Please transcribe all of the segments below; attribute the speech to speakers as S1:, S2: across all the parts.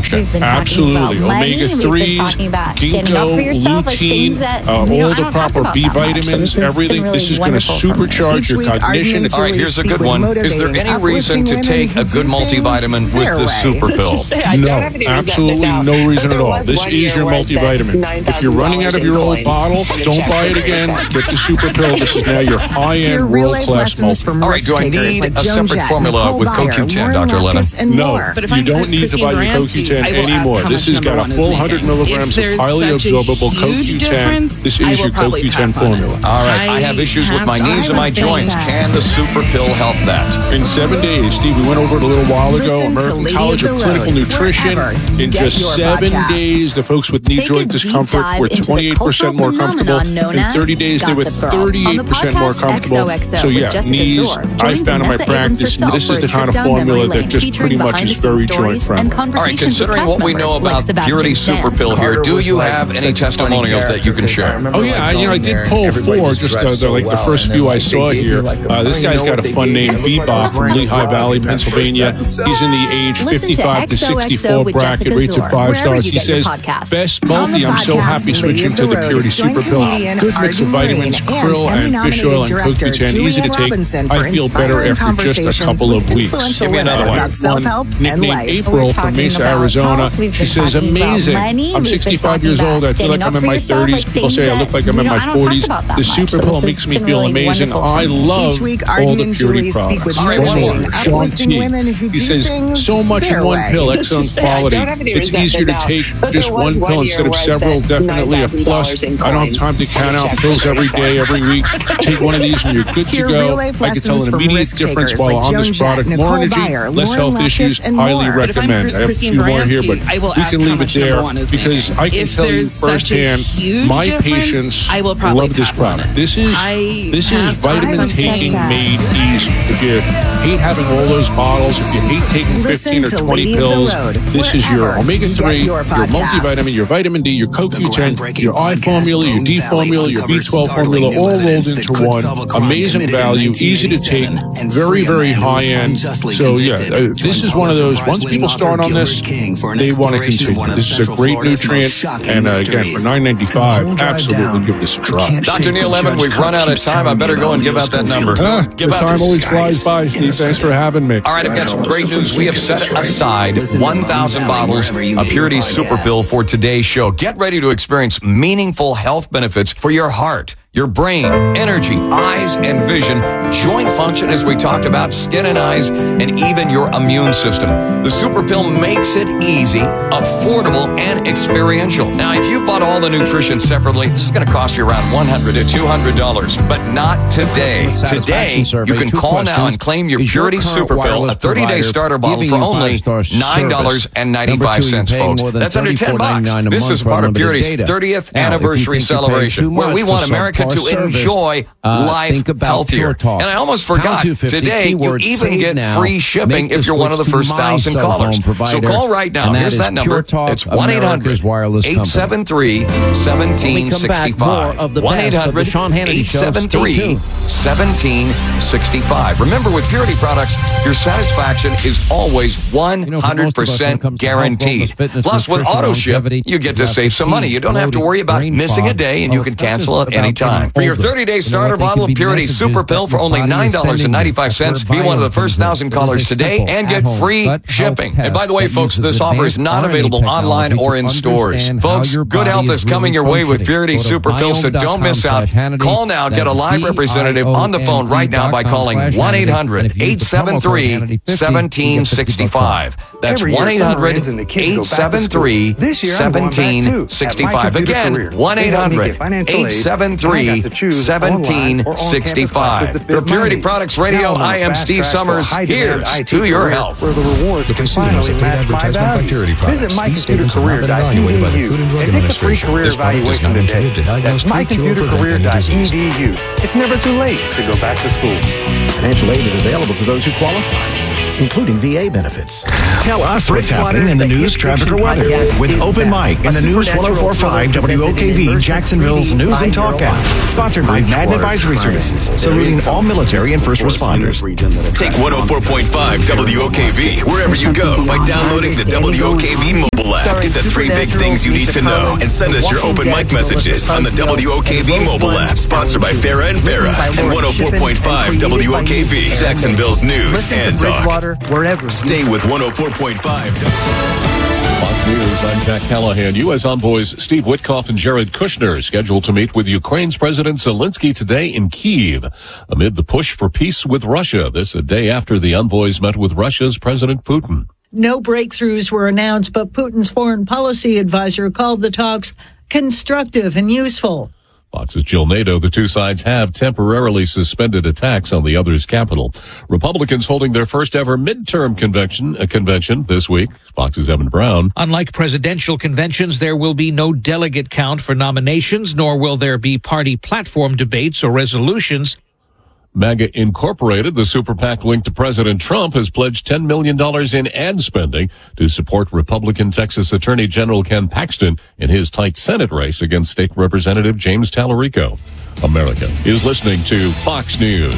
S1: function.
S2: Absolutely. Omega-3s, ginkgo, lutein, all the proper B vitamins, everything. This is going to supercharge your cognition.
S1: All right, here's a good one. Is there any reason to take a good multivitamin with the super pill?
S2: No, absolutely no reason at all. This is your multivitamin. If you're running out of your old bottle, don't buy it again. Get the super pill. This is now your high-end, world-class multivitamin.
S1: All right, do I need a separate formula with CoQ10, Dr. Lennon?
S2: No, you don't need to buy your CoQ10 anymore. This has got a full 100 milligrams of highly absorbable CoQ10. This is your CoQ10 formula.
S1: All right, I have issues with my knees and my joints. Can the super pill help that?
S2: In 7 days, Steve, we went over it a little while ago, American College of Clinical Nutrition. In just 7 days, the folks with knee joint discomfort were 28% more comfortable. In 30 days, they were 38% more comfortable. So yeah, knees, I found in my practice, this is the kind of formula that just pretty much is very joint friendly.
S1: All right, considering what we know about Purity Super Pill here, do you have any testimonials that you can share?
S2: Oh yeah, I did pull 4, just like the first few I saw here. This guy's got a fun name, Bebop from Lehigh Valley, Pennsylvania. He's in the age 55 to 64 bracket, rates of 5 stars. He says, best multi, I'm so happy switching to the Purity Super Pill. Good mix of vitamins, krill and fish oil and CoQ10, easy to take. I feel better after just a couple of weeks.
S1: Give me another one.
S2: Nicknamed April from Mesa, Arizona. She says, amazing. I'm 65 years old. I feel like I'm in my 30s. People say I look like I'm in my 40s. The Super Pill makes me feel amazing. I love all the Purity products.
S1: All right, one more.
S2: Sean T. He says, so much in one pill, excellent quality. It's easier to take just one pill instead of several. Definitely a plus. I don't have time to count out pills every day, every week. Take one of these and you're good to go. I can tell an immediate difference while on this product. More energy, less health issues. Highly recommend. I have a few more here, but we can leave it there because I can tell you firsthand, my patients love this product. This is vitamin taking made easy. If you hate having all those bottles, if you hate taking 15 or 20 pills, this is your omega-3, your multivitamin, your vitamin D, your CoQ10, your I formula, your D formula, your B12 formula, all rolled into one. Amazing value, easy to take, very, very high end. So yeah, this is one of those, once people start on this, they want to continue. This is a great nutrient, and again, for $9.95, absolutely give this a try.
S1: Dr. Neil Lemon, we've run out of time. I better go and give out that number.
S2: The time always flies by, Steve. Thanks for having me.
S1: All right, I've got some great news. We have set aside 1,000 bottles of Purity Super Pill for today's show. Get ready to experience meaningful health benefits for your heart, your brain, energy, eyes, and vision, joint function, as we talked about, skin and eyes, and even your immune system. The Super Pill makes it easy, affordable, and experiential. Now, if you've bought all the nutrition separately, this is going to cost you around $100 to $200, but not today. Today, you can call now and claim your Purity Super Pill, a 30-day starter bottle for only $9.95, folks. That's under $10. This is part of Purity's 30th anniversary celebration, where we want America to enjoy life healthier. And I almost forgot, today you even get free shipping if you're one of the first 1,000 callers. So call right now. Here's that number. It's 1-800-873-1765. 1-800-873-1765. Remember, with Purity products, your satisfaction is always 100% guaranteed. Plus, with AutoShip, you get to save some money. You don't have to worry about missing a day, and you can cancel at any time. For your 30-day starter bottle of Purity Super Pill for only $9.95, be one of the first 1,000 callers today and get free shipping. And by the way, folks, this offer is not available online or in stores. Folks, good health is coming your way with Purity Super Pill, so don't miss out. Call now. Get a live representative on the phone right now by calling 1-800-873-1765. That's 1-800-873-1765. Again, 1-800-873-1765. For Purity Products Radio, I am Steve Summers. Here's to your health.
S3: The conclusions of paid advertisement by Purity Products. These statements have not been evaluated by the Food and Drug Administration. This product is not intended to diagnose, treat, cure, or prevent any disease.
S4: It's never too late to go back to school.
S5: Financial aid is available to those who qualify, including VA benefits.
S6: Tell us what's happening in the news, traffic, or weather with Open Mic in the News 104.5 WOKV, Jacksonville's News and Talk app. Sponsored by Madden Advisory Services, saluting all military and first responders.
S7: Take 104.5 WOKV wherever you go by downloading the WOKV mobile big things you need to know and send us your open mic messages on the WOKV mobile app, sponsored by Farrah and Farrah and 104.5 WOKV, Jacksonville's news and talk. Stay with 104.5.
S2: Fox News, I'm Jack Callahan. U.S. envoys Steve Witkoff and Jared Kushner scheduled to meet with Ukraine's President Zelensky today in Kyiv amid the push for peace with Russia. This a day after the envoys met with Russia's President Putin.
S8: No breakthroughs were announced, but Putin's foreign policy advisor called the talks constructive and useful.
S2: Fox's Jill Nato, the two sides have temporarily suspended attacks on the other's capital. Republicans holding their first ever midterm convention this week. Fox's Evan Brown.
S9: Unlike presidential conventions, there will be no delegate count for nominations, nor will there be party platform debates or resolutions.
S2: MAGA Incorporated, the super PAC linked to President Trump, has pledged $10 million in ad spending to support Republican Texas Attorney General Ken Paxton in his tight Senate race against State Representative James Tallarico. America is listening to Fox News.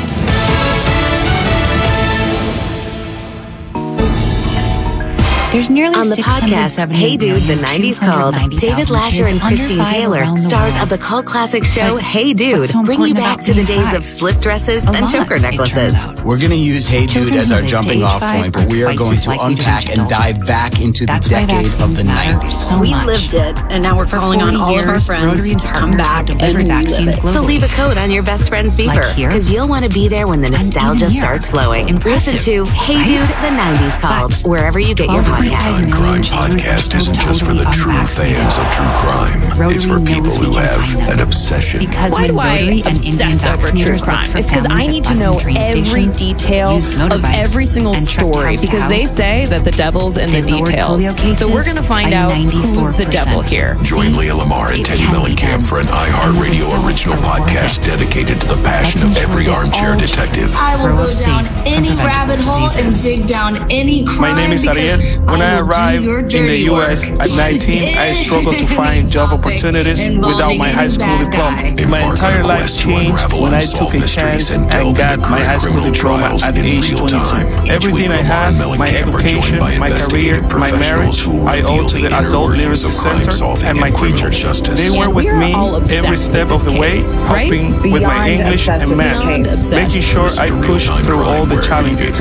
S10: There's nearly on the podcast, Hey Dude, the 90s Called, David Lasher and Christine Taylor, stars of the cult classic show Hey Dude, bring you back to the days of slip dresses and choker necklaces.
S11: We're going to use Hey Dude as our jumping off point, but we are going to unpack and dive back into the decade of the 90s.
S12: We lived it, and now we're calling on all of our friends to come back and relive it.
S10: So leave a code on your best friend's beeper, because you'll want to be there when the nostalgia starts flowing. Listen to Hey Dude, the 90s Called, wherever you get your podcast.
S13: Time Crime Podcast isn't just for the true fans of true crime. It's for people who have an obsession.
S14: Why do I obsess over true crime? It's because I need to know every detail of every single story, because they say that the devil's in the details. So we're going to find out who's the devil here.
S13: Join Leah Lamar and Teddy Mellencamp for an iHeartRadio original podcast dedicated to the passion of every armchair detective.
S15: I will go down any rabbit hole and dig down any crime.
S16: My name is Ariel. When I arrived in the U.S. at 19, I struggled to find job opportunities without my high school diploma. My entire life changed when I took a chance and got my high school diploma at age 22. Everything I have, my education, my career, my marriage, I owe to the Adult Literacy Center and my teachers. They were with me every step of the way, helping with my English and math, making sure I pushed through all the challenges.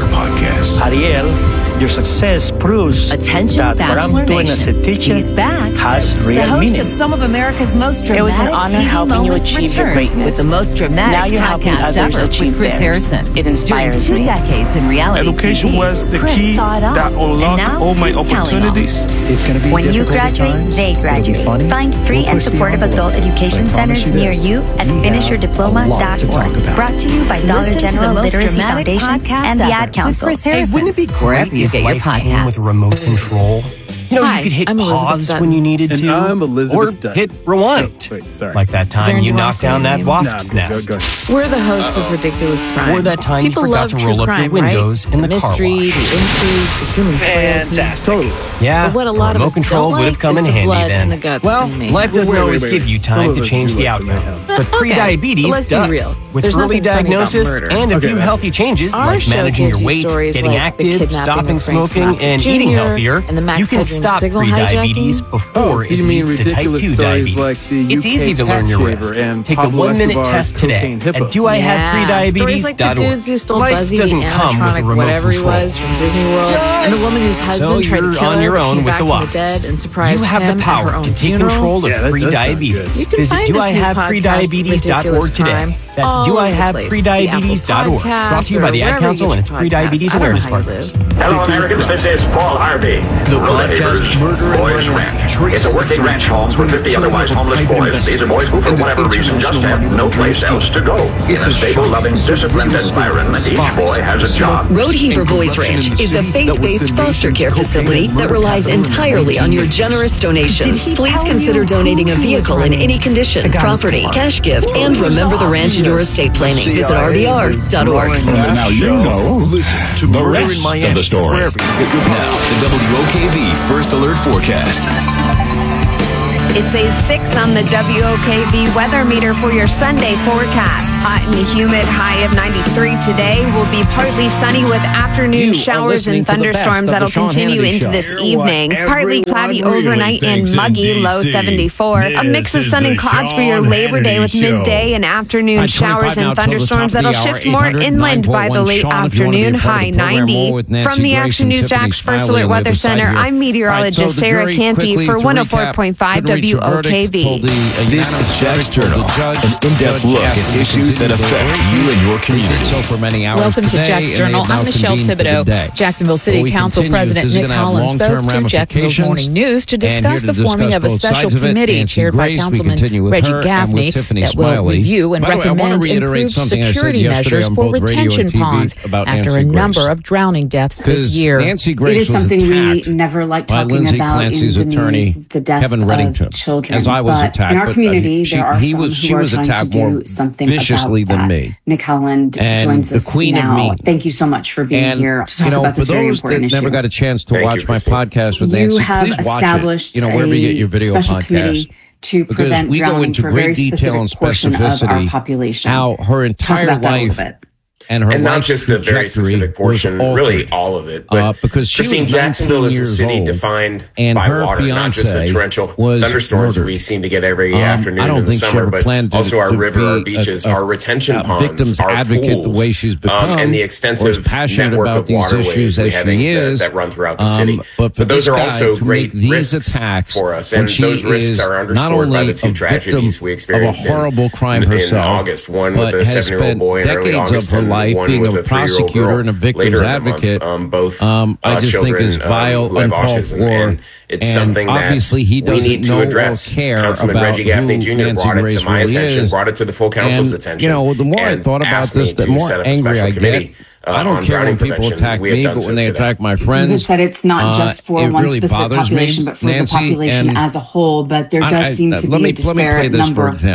S17: Ariel, your success proves that what I'm doing as a teacher has real meaning.
S18: The host of some of America's most dramatic
S19: It was an honor helping you achieve your greatness.
S18: With the most dramatic
S19: now you're helping others achieve
S18: Chris Harrison.
S19: It inspires
S18: During 2
S19: me.
S18: decades in reality
S16: Education
S18: TV,
S16: was the
S18: Chris
S16: key
S18: saw it all,
S16: that unlocked all my opportunities.
S17: It's going to be
S20: when you
S17: difficult at
S20: graduate,
S17: times.
S20: they graduate. Find free and supportive adult education centers near you at finishyourdiploma.org. Brought to you by Dollar General Literacy Foundation and the Ad Council.
S18: Hey, wouldn't it be great if you get your podcast
S21: with a remote control? You know, you could hit pause when you needed to, or hit rewind. Like that time you knocked down that wasp's nest.
S19: We're the hosts of Ridiculous Crime.
S21: Or that time
S19: People
S21: you forgot to roll up your windows in the car wash.
S19: The mystery, the intrigue, the human
S21: Fantastic.
S19: Totally.
S21: Yeah,
S19: But what a lot of
S21: remote
S19: us
S21: control
S19: don't
S21: would have
S19: like
S21: come
S19: is
S21: in
S19: the
S21: handy
S19: blood
S21: then.
S19: and the guts
S21: Well,
S19: in me.
S21: life doesn't always give you time to change the outcome. But pre-diabetes
S19: Let's be
S21: does.
S19: real.
S21: With
S19: There's
S21: early
S19: nothing funny about
S21: diagnosis
S19: murder.
S21: and a few healthy changes
S19: Our
S21: like
S19: show
S21: managing
S19: gives
S21: your
S19: you
S21: weight,
S19: stories
S21: getting
S19: like the
S21: active,
S19: kidnapping
S21: stopping
S19: of Frank
S21: smoking,
S19: Sinatra
S21: and
S19: Jr.
S21: eating healthier,
S19: and the Max
S21: you can
S19: Hudgens
S21: stop
S19: signal
S21: pre-diabetes
S19: hijacking.
S21: before it
S16: You mean
S21: leads to type 2
S16: ridiculous stories
S21: diabetes.
S16: like the
S21: It's
S16: UK
S21: easy to learn your
S16: cat
S21: risk.
S16: shaver and
S21: Take the
S16: Pablo
S21: 1-minute
S16: Escobar's
S21: test today
S16: cocaine
S21: at
S16: hippos.
S19: Stories like the dudes who
S21: doihabprediabetes.org.
S19: stole
S21: Life
S19: Buzzy,
S21: doesn't come with a
S19: animatronic,
S21: remote
S19: whatever he
S21: control.
S19: was from Disney World, and the woman whose husband
S21: So
S19: tried to
S21: you're
S19: kill
S21: on
S19: her,
S21: your
S19: but
S21: own
S19: came
S21: with
S19: back
S21: the
S19: from the dead
S21: wasps.
S19: and surprised
S21: You have
S19: him
S21: the
S19: at her
S21: power
S19: own
S21: to take
S19: funeral.
S21: control of pre-diabetes.
S19: You can
S21: Visit
S19: find this new
S21: doihabprediabetes.org
S19: podcast,
S21: today. That's
S19: all over the place.
S21: doihabprediabetes.org.
S19: The Apple
S21: Brought to you by the
S19: Podcast
S21: Ad
S19: or
S21: Council and its
S19: wherever you get
S21: pre-diabetes
S19: podcasts.
S21: awareness
S19: I don't know how you
S21: partners.
S22: Hello, Americans. This is Paul Harvey.
S21: The
S22: Hello, neighbors. Boys Ranch. It's a working ranch home for 50 otherwise homeless boys. These are boys who, for whatever reason, just have no place else to go. In a stable, loving, disciplined environment, each boy has a job.
S23: Roadheaver Boys Ranch is a faith-based foster care facility that relies entirely on your generous donations. Please consider donating a vehicle in any condition, property, cash gift, and remember the ranch in your estate planning. Visit rbr.org.
S7: Now you know. Listen to the rest of the story. Now, the WOKV First Alert Forecast.
S1: It's a 6 on the WOKV weather meter for your Sunday forecast. Hot and humid, high of 93 today. Will be partly sunny with afternoon showers and thunderstorms that'll continue into this evening. Partly cloudy overnight and muggy, low 74. A mix of sun and clouds for your Labor Day with midday and afternoon showers and thunderstorms that'll shift more inland by the late afternoon, high 90. From the Action News Jax First Alert Weather Center, I'm meteorologist Sarah Canty for 104.5 WOKV.
S7: This is Jax Journal, an in-depth look at issues that affect you and your community.
S3: Welcome to Jax Journal. I'm Michelle Thibodeau. Jacksonville City Council President Nick Holland spoke to Jacksonville Morning News to discuss the forming of a special committee chaired by Councilman Reggie Gaffney that will review and recommend improved security measures for retention ponds after a number of drowning deaths this year.
S4: It is something we never like talking about in the news, the death of children.
S24: As I was attacked,
S4: in our community, there are some who are trying to do something
S24: viciously
S4: about
S24: than
S4: that.
S24: me.
S4: Nick Holland joins us now. Thank you so much for being here to talk about this very important issue.
S24: For those that never got a chance to watch my podcast with Nancy, please watch it. Wherever you get your video podcast.
S4: To prevent
S24: we go into great detail and specificity how her entire life and
S25: not just a very specific portion, really all of it. But
S24: because
S25: Christine, Jacksonville is a city defined by water, not just the torrential thunderstorms we seem to get every afternoon in the summer, but also our river, our beaches, our retention ponds, our pools, and the extensive network of waterways we have that run throughout the city. But those are also great risks for us, and those risks are underscored by the two tragedies we experienced in August. One with a 7-year-old boy in early August, and
S24: being a prosecutor and a victim's advocate,
S25: both
S24: I just think is vile, uncalled for,
S25: and it's something that
S24: obviously he
S25: we need to address.
S24: Councilman
S25: Reggie Gaffney Jr. brought it to my attention, brought it to the full council's attention.
S24: The more I thought about this, the more angry I get. I don't care when people attack me, but when they attack my friends,
S4: you said it's not just for one specific population, but for the population as a whole. But there does seem to be a disparate number of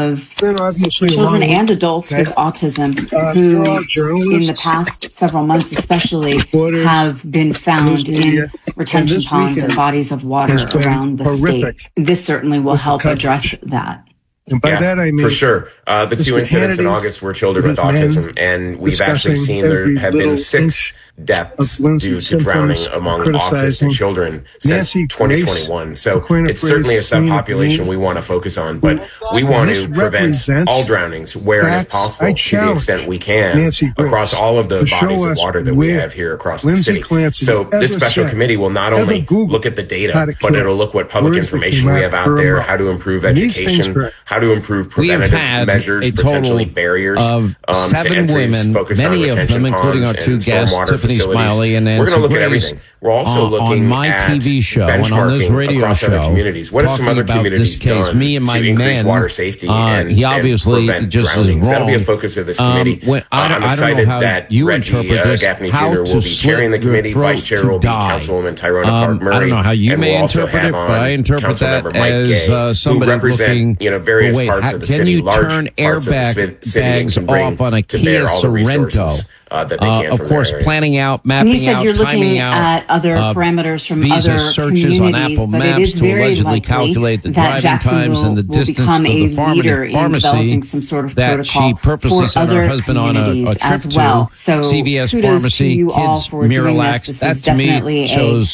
S4: children and adults with autism who, in the past several months especially, have been found in retention ponds and bodies of water around the state. This certainly will help address that.
S25: And by that I mean, for sure. The two incidents in August were children with autism, and we've actually seen there have been 6 deaths due to drowning among autistic children since 2021. So it's certainly a subpopulation we want to focus on, but we want to prevent all drownings where and if possible to the extent we can across all of the bodies of water that we have here across the city. So this special committee will not only look at the data, but it'll look what public information we have out there, how to improve education, how to improve preventative measures, potentially barriers to entries, focus on retention ponds and stormwater facilities. We're going to look at everything. We're also looking
S24: my
S25: at
S24: TV show
S25: benchmarking
S24: and on this
S25: across other communities. What have some other communities done to increase water safety and prevent drownings? That'll be a focus of this committee. I'm excited that Reggie Gaffney Jr. will be chairing the committee. Vice chair will be Councilwoman Tyrona Park-Murray.
S24: I don't know how you may interpret it, but I interpret that as somebody looking
S25: various parts of the city, large parts of the city, can bring
S24: off on a
S25: to bear
S24: Kia
S25: all the
S24: Sorrento.
S25: resources that they can.
S24: Of course, planning out, mapping
S4: you said
S24: out,
S4: you're
S24: timing
S4: looking
S24: out
S4: at other parameters from
S24: visa
S4: other
S24: searches on Apple
S4: but it
S24: Maps
S4: is
S24: to
S4: very
S24: allegedly calculate the
S4: that
S24: driving times and the
S4: will
S24: distance
S4: become
S24: to
S4: a
S24: the
S4: leader in
S24: pharmacy
S4: developing some sort of
S24: that she purposely sent her husband on a trip
S4: as well.
S24: to.
S4: So
S24: CVS Pharmacy, Kids Miralax. That to me shows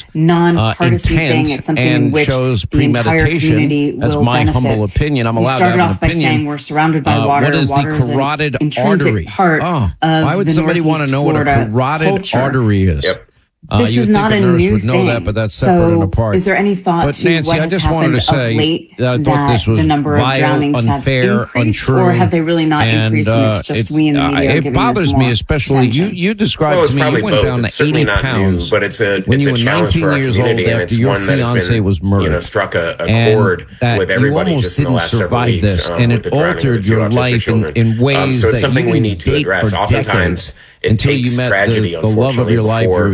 S24: intent and shows premeditation. That's my humble opinion. I'm allowed to have an opinion.
S4: By saying we're surrounded by water.
S24: What is the carotid artery? Why would somebody want to know what a carotid artery is?
S4: This is not a new
S24: thing. Know that, but that's separate and apart.
S4: Is there any thought to
S24: Nancy,
S4: what has happened of late that the number of drownings
S24: unfair,
S4: have increased,
S24: untrue,
S4: or have they really not increased? And it's just we in the media are giving
S24: it bothers me, especially you described to me you went down to 80 pounds,
S25: but it's a
S24: challenge
S25: challenge for our community, and it's one that has been struck a chord with everybody just in the last several weeks,
S24: and it altered your life in ways
S25: so it's something we need to address. Oftentimes, it takes tragedy,
S24: the love of your life or your current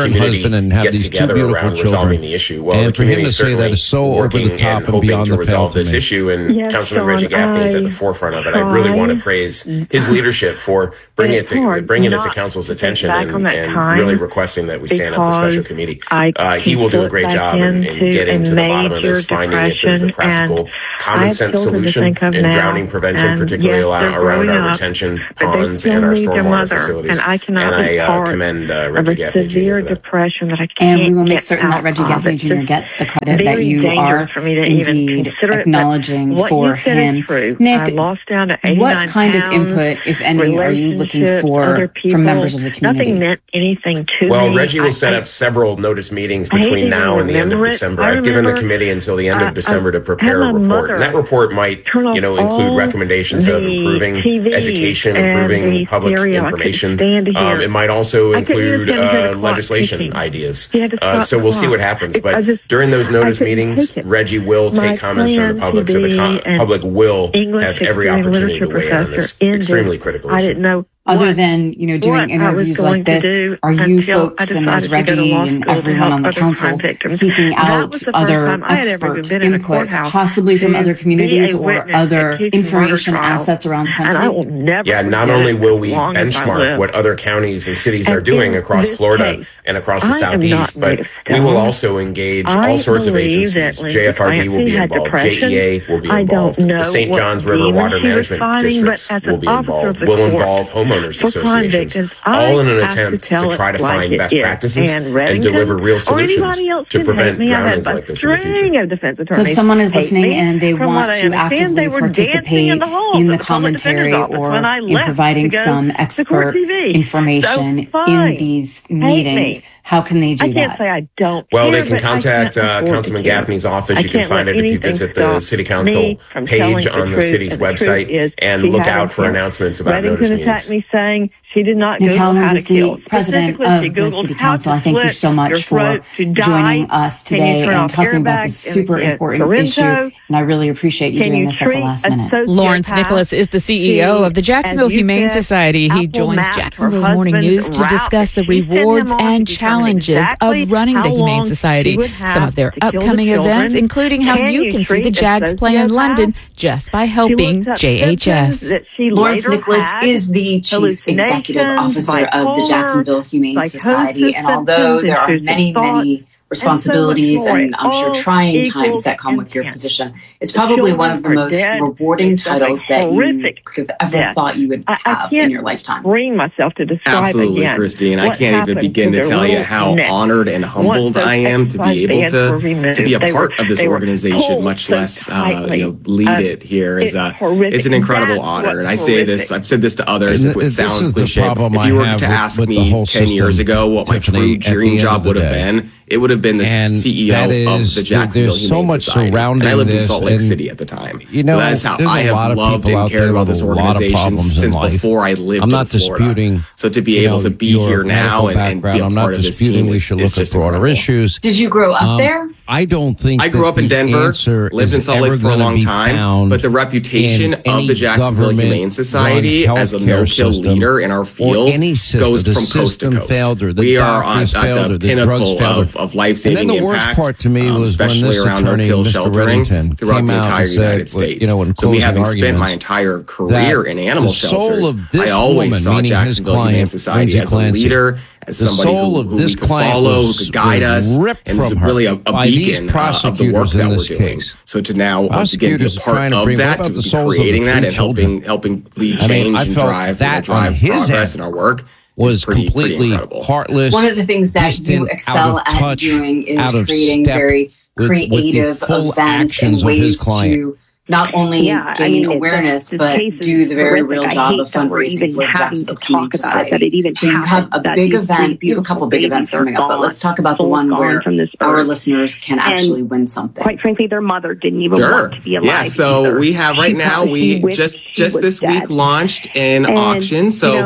S25: community gets together around resolving the issue. Well, the community is certainly working and hoping to resolve this issue, and Councilman Reggie Gaffney is at the forefront of it. I really want to praise his leadership for bringing it to council's attention and really requesting that we stand up the special committee. He will do a great job in getting to the bottom of this, finding if there's a practical, common sense solution in drowning prevention, particularly around our retention ponds and our stormwater facilities. And I commend Reggie Gaffney Jr. for that.
S4: And we will make certain that Reggie Gaffney Jr. gets the credit that you are indeed acknowledging for him. Nick, what kind of input, if any, are you looking for from members of the community?
S15: Nothing meant anything to me.
S25: Well, Reggie will set up several notice meetings between now and the end of December. I've given the committee until the end of December to prepare a report. And that report might, include recommendations of improving education, improving public information. It might also include legislation ideas. So we'll see what happens. But during those notice meetings, Reggie will take comments from the public, so the public will have every opportunity to weigh in on this extremely critical issue.
S15: I didn't know.
S4: Other than, doing interviews like this, are you folks and as Reggie and everyone on the council seeking out other expert input, possibly from other communities or other information assets around the country?
S25: Yeah, not only will we benchmark what other counties and cities are doing across Florida and across the Southeast, but we will also engage all sorts of agencies. JFRD will be involved. JEA will be involved. The St. Johns River Water Management Districts will be involved. We'll involve homeowners associations, all in an attempt to try to find best practices and deliver real solutions to prevent drownings like this in the future.
S4: So if someone is listening and they want to actively participate in the commentary or in providing some expert information in these meetings, how can they do that?
S15: I can't say I don't.
S25: Well, they can contact Councilman Gaffney's office. You can find it if you visit the City Council page on the city's website and look out for announcements about notice meetings.
S15: Saying she did not
S4: Nick Hellman is the president of the City Council. I thank you so much for joining us today and talking about this super important issue. And I really appreciate you doing this at the last minute.
S3: Lawrence Nicholas is the CEO of the Jacksonville Humane Society. He joins Jacksonville's Morning News to discuss the rewards and challenges of running the Humane Society, some of their upcoming events, including how you can see the Jags play in London just by helping JHS.
S4: Lawrence Nicholas is the Chief Executive Officer of the Jacksonville Humane Society, and although there are many responsibilities and I'm sure trying times that come with your position, it's probably one of the most rewarding titles that you could have ever thought you would have in your lifetime.
S15: Bring myself to describe
S2: Absolutely, Christine. I can't even begin to tell you how honored and humbled I am to be able to be a part of this organization, much less lead it here. It's an incredible honor, and I say this. I've said this to others. It sounds cliche. If you were to ask me 10 years ago what my true dream job would have been, it would have been the CEO of the Jacksonville Humane Society. And I lived in Salt Lake City at the time. So that is how I have loved and cared about this organization since before I lived in Florida. So to be able to be here now and be a part of this team is just broader
S4: issues. Did you grow up there?
S24: I don't think
S2: I grew up in Denver, lived in Salt Lake for a long time, but the reputation of the Jacksonville Humane Society as a no-kill leader in our field goes from coast to coast. We are at the pinnacle of life-saving impact, especially around no-kill sheltering throughout the entire United States. So we, having spent my entire career in animal shelters, I always saw Jacksonville Humane Society as a leader, as somebody who we could follow, who could guide us, and it's really a beacon of the work that we're doing. So to now, once again, be a part of that, to be creating that and helping lead change and drive progress in our work was completely
S24: heartless.
S4: One of the things that you excel at doing is creating very creative events and ways to not only gain awareness, but do the very real job of fundraising for the Jacksonville Humane Society. So you have a big event, you have a couple big events coming up, but let's talk about the one where our listeners can actually win something.
S15: Quite frankly, their mother didn't even want to be alive.
S2: Yeah, so we have right now, we just this week launched an auction. So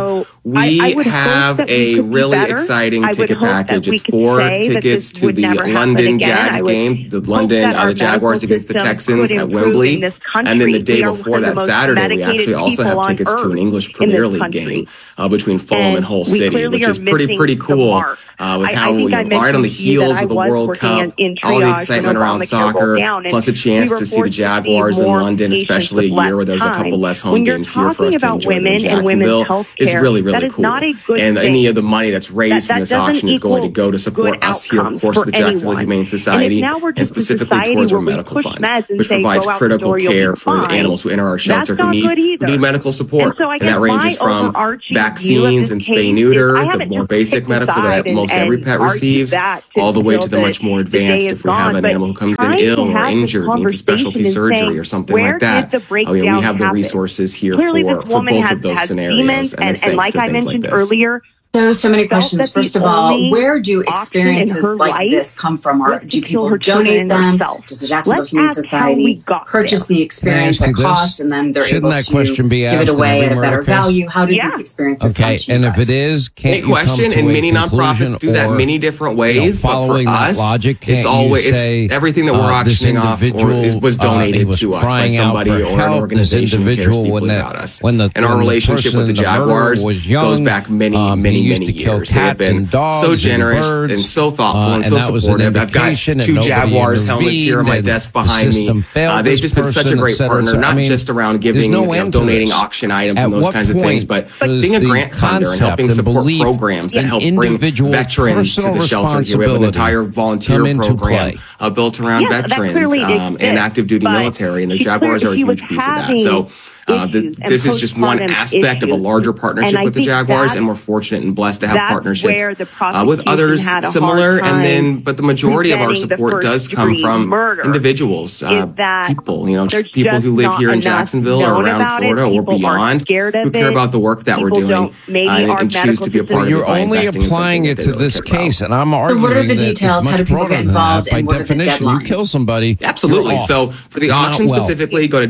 S2: We have a really exciting ticket package. It's 4 tickets to the London Jags game, the Jaguars against the Texans at Wembley. And then the day before that Saturday, we actually also have tickets to an English Premier League game between Fulham and Hull City, which is pretty cool. With how right on the heels of the World Cup, all the excitement around soccer, plus a chance to see the Jaguars in London, especially a year where there's a couple less home games here for us to enjoy in Jacksonville, is really cool. And any of the money that's raised from this auction is going to go to support us here, of course, the Jacksonville Humane Society, and specifically towards our medical fund, which provides critical care for animals who enter our shelter who need medical support. And that ranges from vaccines and spay-neuter, the more basic medical that most every pet receives, all the way to the much more advanced if we have an animal who comes in ill or injured, needs a specialty surgery or something like that. We have the resources here for both of those scenarios.
S5: And like I mentioned earlier,
S4: there's so many questions. First of all, where do experiences like this come from? Or do people donate them? Does the Jacksonville Humane Society purchase the experience at cost and then they're able to give it away at a better value? How do these experiences come to you guys?
S21: And if it is,
S2: can't you question? And many nonprofits do that many different ways. But for us, it's always everything that we're auctioning off was donated to us by somebody or an organization who cares deeply about us. And our relationship with the Jaguars goes back many years. They have been so generous and so thoughtful and so supportive. I've got 2 Jaguars helmets here on my desk behind me. They've just been such a great partner, not just around giving, donating auction items and those kinds of things, but being a grant funder and helping support programs that help bring veterans to the shelter here. We have an entire volunteer program built around veterans and active duty military, and the Jaguars are a huge piece of that. So this is just one aspect of a larger partnership with the Jaguars, and we're fortunate and blessed to have partnerships with others similar. But the majority of our support does come from individuals, people, just people who live here in Jacksonville or around Florida or beyond, who care about the work that we're doing and choose to be a part of it.
S21: You're only applying it to this case, and I'm arguing
S4: what are the details? How do people get involved? And what are the deadlines?
S21: You kill somebody.
S2: Absolutely. So for the auction specifically, go to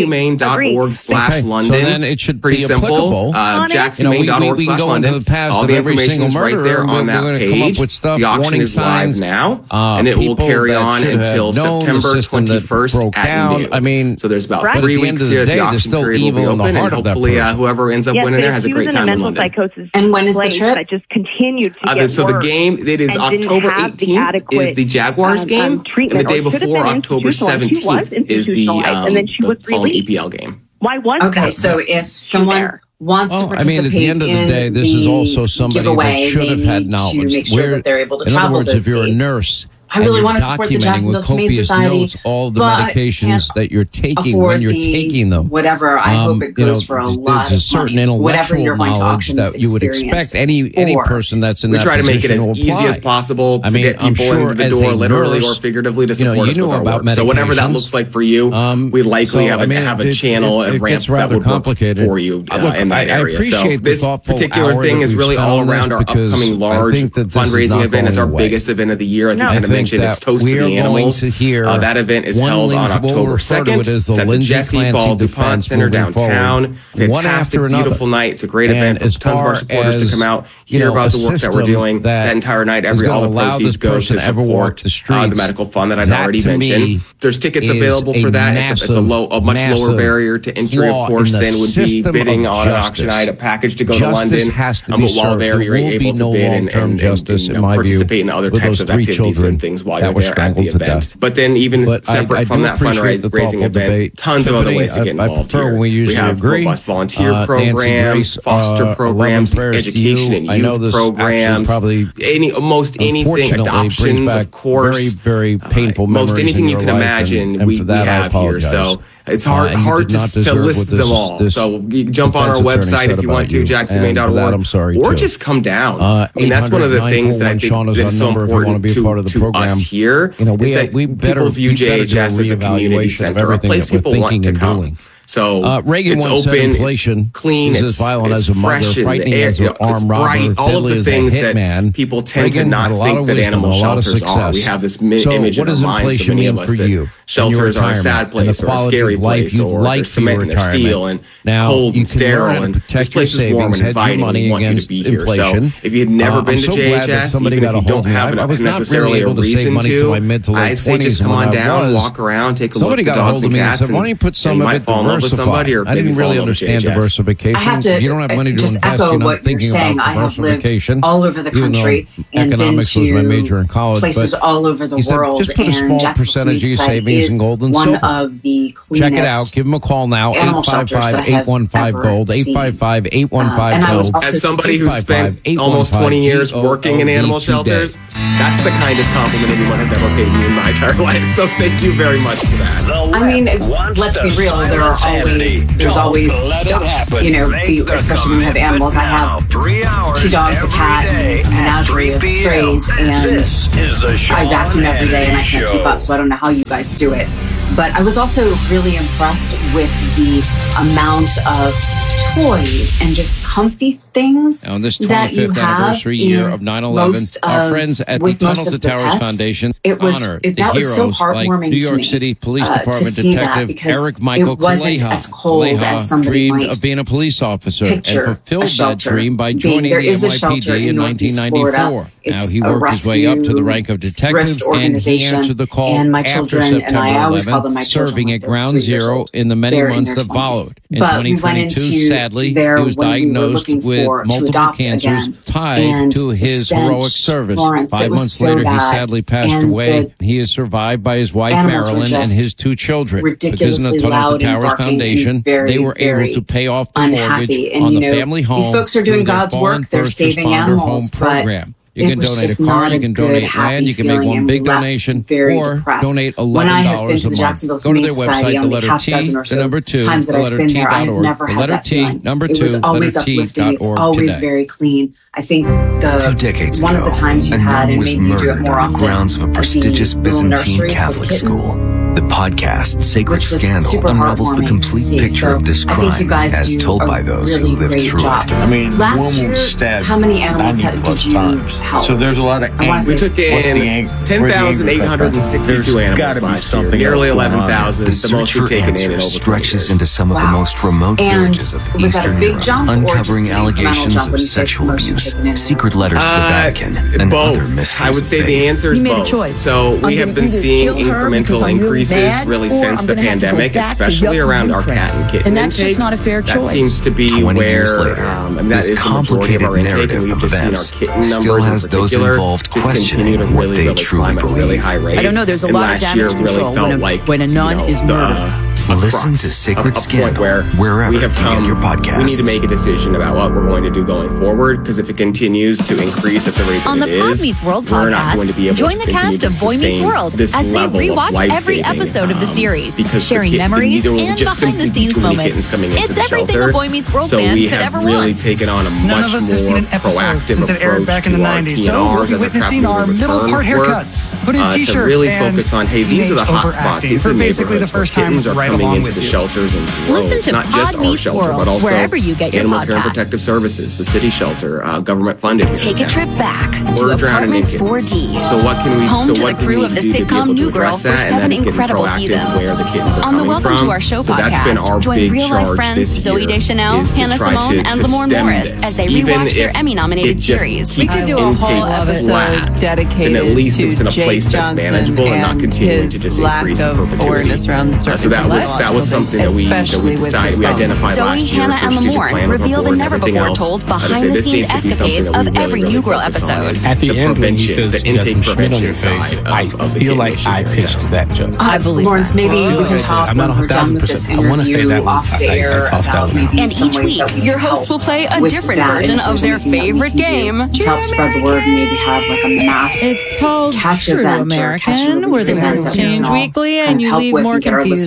S2: jackshumane.org/London.
S21: So then it should
S2: pretty
S21: be
S2: simple. Jackshumane.org/London. All the information is right there on that page. The auction is live now, and it will carry on until September 21st at noon.
S21: I mean,
S2: so there's about 3 weeks here. The auction period will be open, and hopefully whoever ends up winning there has a great time in London.
S4: And when is the trip?
S15: I just continued to get
S2: so the game, it is October 18th is the Jaguars game, and the day before, October 17th, is the Fulham EPL game.
S15: Why was
S4: okay, so if someone wants to participate
S21: at the end of the day, this is also somebody that should have had knowledge.
S4: To make sure that they're able to
S21: in
S4: travel
S21: other words, if you're a nurse,
S4: I really want to support the Jacksonville Humane Society,
S21: notes, all the medications that you're taking when you're taking them.
S4: Whatever, I hope it goes for a lot
S21: of certain intellectual knowledge that you would expect any person that's in that position.
S2: We try to make it as easy as possible to get people into the door, literally or figuratively, to support us with our work. So whatever that looks like for you, we likely have a channel, a ramp that would work for you in that area. So this particular thing is really all around our upcoming large fundraising event. It's our biggest event of the year. I think I mentioned it's Toast to the Animals. That event is held on October 2nd. It's at the Jesse Ball DuPont Center downtown. Fantastic, beautiful night. It's a great event for tons of our supporters to come out, hear about the work that we're doing. That entire night, all the proceeds go to support the medical fund that I've already mentioned. There's tickets available for that. It's a much lower barrier to entry, of course, than would be bidding on an auction item, a package to go to London. But while there, you're able to bid and participate in other types of activities and things while you're there at the event. But then even separate from that fundraising event, tons of other ways to get involved here. We have robust volunteer programs, foster programs, education and youth programs, most anything, adoptions, of course.
S21: Very painful
S2: most anything you can imagine we have here. So it's hard to list them all. So you can jump on our website if you want to, jackshumane.org, or just come down. I mean, that's one of the things that I think that's so important to us here, is that people view JHS as a community center, a place people want to come. So
S24: Reagan
S2: it's
S24: once
S2: open,
S24: said inflation
S2: it's clean,
S24: is as violent
S2: it's
S24: as a mother,
S2: fresh in the
S24: frightening
S2: air,
S24: as an armed robber,
S2: bright. All of
S24: deadly
S2: the
S24: as a
S2: things
S24: hitman.
S2: that people tend
S24: Reagan
S2: to not think that animal shelters are. We have this image in our minds, so many of us, that shelters are a sad place or a scary place, or there's cement and there's steel and cold and sterile, and this place is warm and inviting. We want you to be here. So if you had never been to JHS, even if you don't have necessarily a reason to, I'd say just come on down, walk around, take a look at the dogs and cats, and you might fall in love with somebody, or
S24: I didn't really understand diversification.
S4: I have to
S24: you don't have money to
S4: just
S24: invest.
S4: echo
S24: You're not
S4: what you're
S24: thinking
S4: saying.
S24: about
S4: I have lived
S24: diversification.
S4: all over the country and been
S24: economics was my major in
S4: to
S24: college,
S4: places
S24: but
S4: all over the world.
S24: Just put a small percentage of your savings in gold and
S4: one
S24: silver.
S4: of the cleanest.
S24: Check it out. Give them a call now. 855-815-GOLD. 855-815-GOLD.
S2: As somebody who spent almost 20 years working in animal shelters, that's the kindest compliment anyone has ever paid me in my entire life. So thank you very much for that.
S4: I mean, let's be real. There's always stuff, especially when you have animals. I have 2 dogs, a cat, and a menagerie of strays, and I vacuum every day, and I can't keep up, so I don't know how you guys do it. But I was also really impressed with the amount of toys and just comfy things
S24: on this
S4: that you
S24: 25th
S4: have
S24: anniversary year of 9/11, our friends at the Tunnel to Towers Foundation honor the heroes like New York City Police Department Detective Eric Michael Kaleha dreamed of being a police officer and fulfilled that dream by joining the NYPD in 1994. Now he worked his way up to the rank of detective, and he answered the call after September 11th, serving at Ground Zero in the many months that followed. In 2022, sadly, he was diagnosed with multiple cancers tied to his heroic service. 5 months later, he sadly passed away. He is survived by his wife, Marilyn, and his 2 children. Because in the Tunnel to Towers Foundation, they were able to pay off the mortgage on the family home.
S4: These folks are doing God's work. They're saving animals,
S24: program. You can donate a car, you can donate land, you can make one big donation, or donate $11 a month. Go to their website, the letter T, the number 2, the letter T.org, the letter T, number 2, the letter T.org
S4: It's always very clean. I think
S6: 2 decades
S4: one of the times you had, and maybe you do it more
S6: on the grounds of a prestigious Byzantine Catholic school. The podcast Sacred Scandal unravels the complete picture of this crime as told by those who lived through it.
S8: I mean,
S4: last year, how many animals did you help?
S8: So there's a lot of
S2: we took in 10,862 animals last year, nearly 11,000, the most we've taken in over 20
S6: stretches into some of the most remote villages of Eastern Europe, uncovering allegations of sexual abuse, secret letters to the Vatican, and
S2: both.
S6: other mysteries.
S2: I would say the answer is both. So we have been seeing incremental increases really since the pandemic, especially around our cat and kitten
S19: and that's just not a fair choice.
S2: That seems to be where that is the majority of our intake, and we've just seen our kitten numbers
S6: has those involved questioning what they truly believe.
S2: Really high rate.
S19: I don't know. There's a lot of damage control when a nun is murdered.
S6: Listen to Sacred Scandal wherever you get your podcasts.
S2: We need to make a decision about what we're going to do going forward, because if it continues to increase at the rate that
S10: it is,
S2: on the
S10: Pod Meets World
S2: we're not going to be able
S10: join the cast of Boy Meets World as they rewatch every episode of the series, sharing memories and behind-the-scenes moments. It's everything a Boy Meets World fan could ever want.
S2: So we have really taken on a much more proactive approach to our TNRs and the witnessing our middle-part haircuts, put in t-shirts, to really focus on, hey, these are the hot spots. These are the neighborhoods where kittens are coming into the shelters and
S10: listen to
S2: not just our shelter, but also
S10: wherever you get your
S2: Animal Care and
S10: podcasts.
S2: Protective Services, the city shelter, government funded.
S10: Take a trip back to
S2: We're drowning in
S10: Apartment
S2: kittens.
S10: 4D.
S2: So what can we?
S10: Home
S2: so
S10: to
S2: what
S10: the crew
S2: can
S10: of
S2: we
S10: the
S2: do to be
S10: sitcom
S2: able to
S10: New Girl
S2: address
S10: for
S2: that?
S10: 7
S2: And that is
S10: incredible
S2: getting proactive
S10: seasons.
S2: where the kittens are
S10: On the
S2: coming
S10: Welcome
S2: from.
S10: to Our Show
S2: So that's been
S10: podcast,
S2: our
S10: join
S2: big
S10: real life
S2: charge
S10: friends
S2: this
S10: Zoe
S2: year,
S10: Deschanel,
S2: is to
S10: Hannah
S2: try
S10: Simone, and Lamorne
S2: stem
S10: Morris
S2: this.
S10: as they
S2: Even
S10: rewatch their
S2: if
S10: Emmy-nominated
S2: it just
S10: series.
S2: keeps
S19: We could do a whole episode dedicated
S2: then at least
S19: to
S2: it's in a
S19: Jake
S2: place that's
S19: Johnson
S2: manageable and not continuing to just increase in perpetuity.
S19: Awareness around the
S2: So that was something that we decided, we identified last year.
S10: Hannah and Lamorne reveal the never-before-told behind-the-scenes escapades of every New Girl episode.
S8: At the end, when he says he doesn't Schmidt on your face, I feel like I pitched that joke.
S4: I believe Lawrence, maybe we can talk when we're done with this interview.
S8: I want to say that
S4: off the air about maybe
S10: and each week, your hosts will play a different version of their favorite game.
S4: To help spread the word and maybe have like a mass
S19: It's called
S4: catch
S19: True
S4: event
S19: American, where the words change weekly and you leave more confused than when you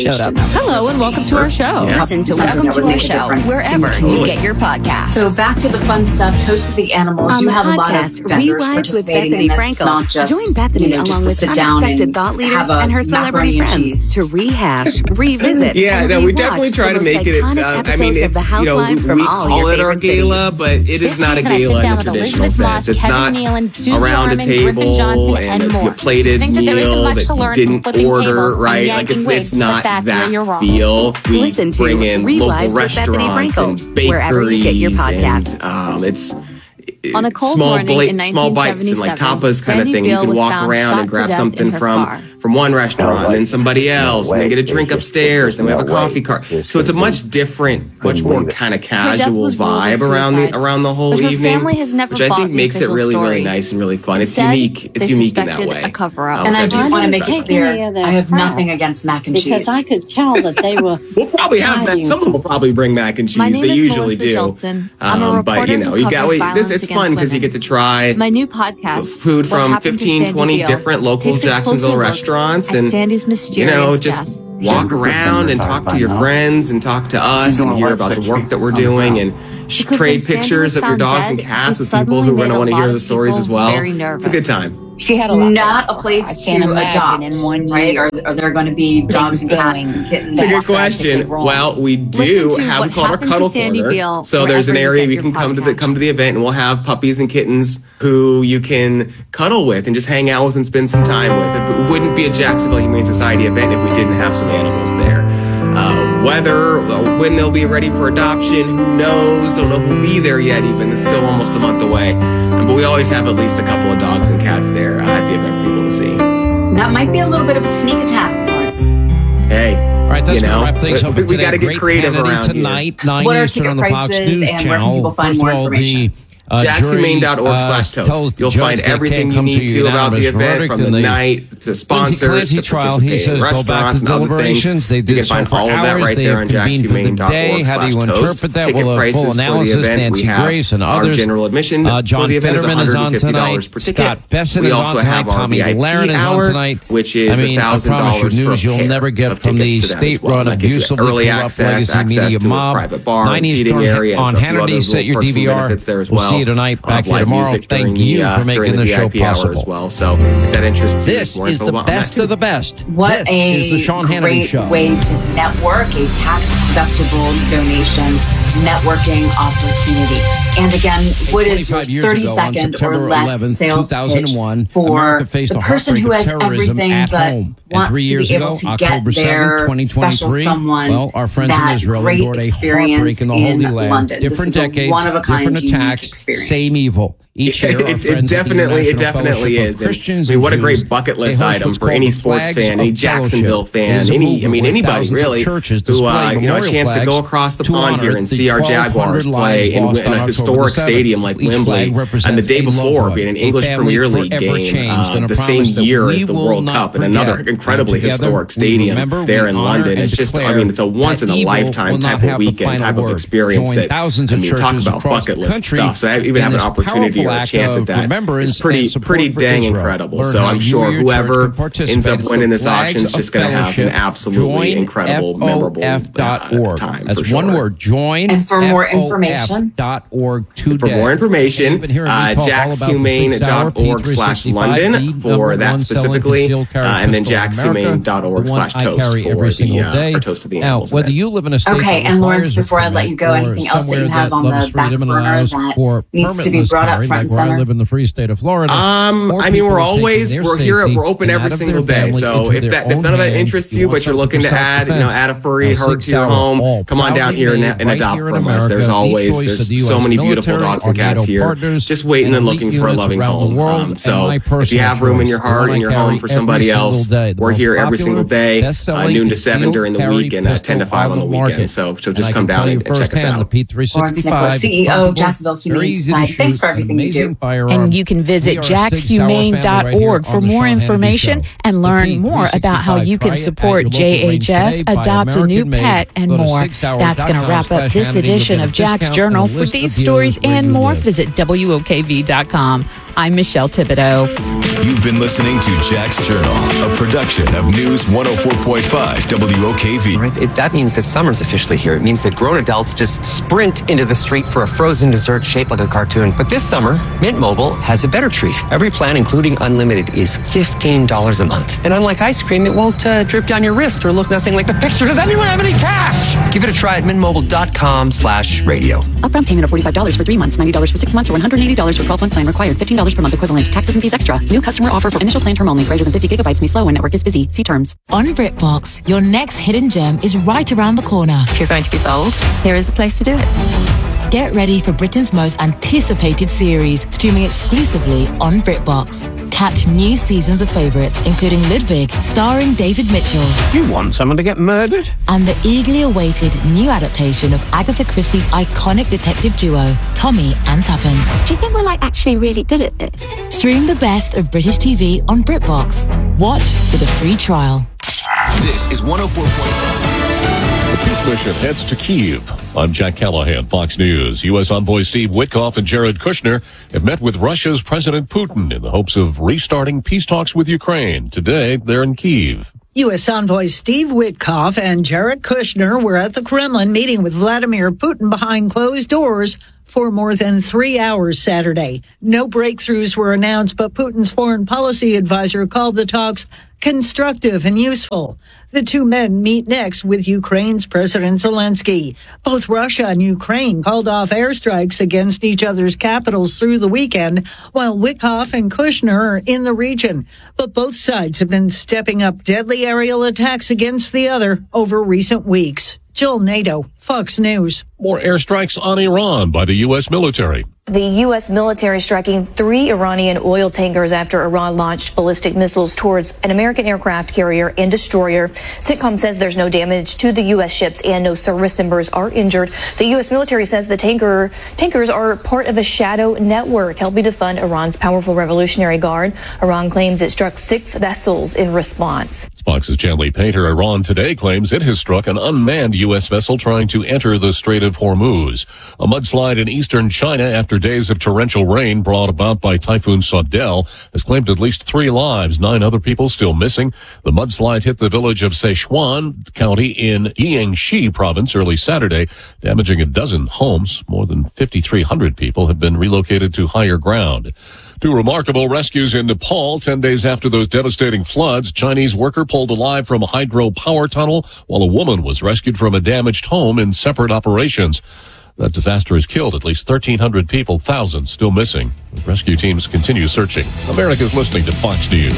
S3: showed up. Hello and welcome to our show.
S20: Listen to Welcome to Our Show wherever you get your podcasts.
S4: So back to the fun stuff. Toast of the Animals. You have a lot of vendors participating in this. It's not just,
S20: join Bethany along with unexpected thought leaders and her celebrity friends to rehash, revisit.
S2: We definitely try to make it. I mean, it's we call it our gala, but it is not a gala in the traditional sense. It's not around a table and a plated meal that you didn't order, right? Like it's not that feel. We bring in local restaurants and bakeries and it's
S1: on a cold
S2: small
S1: morning in
S2: small bites and like tapas kind of thing. You can walk around and grab something from one restaurant, and then somebody else, and then get a drink upstairs. Then we have a coffee cart. So it's a much different, much more kind of casual vibe around the whole evening, which I think makes it really, really nice and really fun. It's unique. It's unique in that way.
S4: And I do want to make it clear, I have nothing against mac and cheese.
S9: Because I could tell that they were.
S2: We'll probably have that. Someone will probably bring mac and cheese. They usually do. But you got this. It's fun because you get to try
S1: my new podcast,
S2: food from 15, 20 different local Jacksonville restaurants, and just walk around and talk to your friends and talk to us and hear about the work that we're doing and trade pictures of your dogs and cats with people who are going to want to hear the stories as well. It's a good time.
S4: She had not a place to adopt, right? Are there going to be dogs and cats and kittens?
S2: That's a good question. Well, we do have called our Cuddle Corner. So there's an area you can come to the event, and we'll have puppies and kittens who you can cuddle with and just hang out with and spend some time with. It wouldn't be a Jacksonville Humane Society event if we didn't have some animals there. Whether or when they'll be ready for adoption, who knows? Don't know who'll be there yet even. It's still almost a month away. But we always have at least a couple of dogs and cats there at the event for people to see.
S4: That might be a little bit of a sneak attack, Lawrence.
S2: Hey.
S24: All right, that's going to wrap things up.
S2: We got to get creative around
S24: tonight,
S2: here.
S24: 9 Eastern on the Fox News Channel.
S4: Where can people find more information?
S2: JacksHumane.org/toast. You'll find everything you need to about the event, from the night to sponsors to participating restaurants and other things. You can find all of that right there on JacksHumane.org/toast. Ticket prices for the event, we have our general admission for the event is $150 per ticket. We also have our VIP hour, which is $1,000 per pair of tickets to that as well. That gives you early access to a private bar and seating area and some other little perks and benefits there as well.
S24: See you tonight, back here tomorrow. Thank you for making the show possible.
S2: As well. So if that interests you,
S24: this is the best of the best.
S4: What
S24: is the Sean Hannity Show.
S4: Way to network, a tax-deductible donation networking opportunity. And again, what is your 30-second or less sales pitch for the person who has everything but wants to be able to get their special someone that great experience in London?
S24: Different decades, different attacks, same evil. Each year,
S2: it definitely is. And, I mean, what a great bucket list item for any sports fan, any Jacksonville fan, anybody really who a chance to go across the pond here and see our Jaguars play in a historic stadium like Wembley, and the day before being an English Premier League game, the same year as the World Cup, and another incredibly historic stadium there in London. It's just, it's a once in a lifetime type of weekend, type of experience that, talk about bucket list stuff. So I even have an opportunity or a chance at that is pretty dang incredible. So I'm sure whoever ends up winning this auction is just going to have an absolutely incredible, memorable time.
S24: That's one word. Join.
S4: And for more information,
S2: JacksHumane.org/London for that specifically, and then JacksHumane.org/toast for the Toast of the Animals.
S24: Whether you live in a state.
S4: Okay, and Lawrence, before I let you go, anything else that you have on the back burner that needs to be brought up front and center?
S24: I live in the free state of Florida.
S2: We're open every single day. So if none of that interests you, but you're looking to add a furry heart to your home, come on down here and adopt from us. There's so many beautiful dogs and cats here, just waiting and looking for a loving home. So if you have room in your heart and your home for somebody else, we're here every single day, noon to 7 during the week and 10 to 5 on the weekend. So just come down and check us out.
S4: Lawrence Nicholas, CEO, Jacksonville Humane Society. Thanks for everything you do.
S3: And you can visit jackshumane.org for more information and learn more about how you can support JHS, adopt a new pet, and more. That's going to wrap up this edition of Jack's Journal. For these stories and more, visit WOKV.com. I'm Michelle Thibodeau.
S7: You've been listening to Jack's Journal, a production of News 104.5 WOKV.
S11: Right, that means that summer's officially here. It means that grown adults just sprint into the street for a frozen dessert shaped like a cartoon. But this summer, Mint Mobile has a better treat. Every plan, including unlimited, is $15 a month. And unlike ice cream, it won't drip down your wrist or look nothing like the picture. Does anyone have any cash? Give it a try at mintmobile.com/radio.
S12: Upfront payment of $45 for 3 months, $90 for 6 months, or $180 for 12-month plan required. $15 per month equivalent. Taxes and fees extra. New customer offer for initial plan term only. Greater than 50 gigabytes may slow when network is busy. See terms.
S13: On BritBox, your next hidden gem is right around the corner.
S14: If you're going to be bold, here is the place to do it.
S13: Get ready for Britain's most anticipated series, streaming exclusively on BritBox. Catch new seasons of favourites, including Ludwig, starring David Mitchell.
S17: You want someone to get murdered?
S13: And the eagerly awaited new adaptation of Agatha Christie's iconic detective duo, Tommy and Tuppence.
S14: Do you think we're actually really good at this?
S13: Stream the best of British TV on BritBox. Watch with a free trial.
S7: This is 104.5.
S26: The peace mission heads to Kyiv. I'm Jack Callahan, Fox News. U.S. envoy Steve Witkoff and Jared Kushner have met with Russia's President Putin in the hopes of restarting peace talks with Ukraine. Today, they're in Kyiv.
S27: U.S. envoy Steve Witkoff and Jared Kushner were at the Kremlin meeting with Vladimir Putin behind closed doors for more than 3 hours Saturday. No breakthroughs were announced, but Putin's foreign policy advisor called the talks constructive and useful. The two men meet next with Ukraine's President Zelensky. Both Russia and Ukraine called off airstrikes against each other's capitals through the weekend, while Witkoff and Kushner are in the region. But both sides have been stepping up deadly aerial attacks against the other over recent weeks. Jill Nato, Fox News.
S26: More airstrikes on Iran by the U.S. military.
S28: The U.S. military striking 3 Iranian oil tankers after Iran launched ballistic missiles towards an American aircraft carrier and destroyer. CENTCOM says there's no damage to the U.S. ships and no service members are injured. The U.S. military says the tankers are part of a shadow network helping to fund Iran's powerful Revolutionary Guard. Iran claims it struck 6 vessels in response.
S26: Fox's Chanley Painter. Iran today claims it has struck an unmanned U.S. vessel trying to enter the Strait of Hormuz. A mudslide in eastern China after days of torrential rain brought about by Typhoon Saudel has claimed at least 3 lives, 9 other people still missing. The mudslide hit the village of Sichuan County in Jiangxi province early Saturday, damaging a dozen homes. More than 5,300 people have been relocated to higher ground. 2 remarkable rescues in Nepal 10 days after those devastating floods. Chinese worker pulled alive from a hydropower tunnel while a woman was rescued from a damaged home in separate operations. That disaster has killed at least 1,300 people, thousands still missing. Rescue teams continue searching. America's listening to Fox News.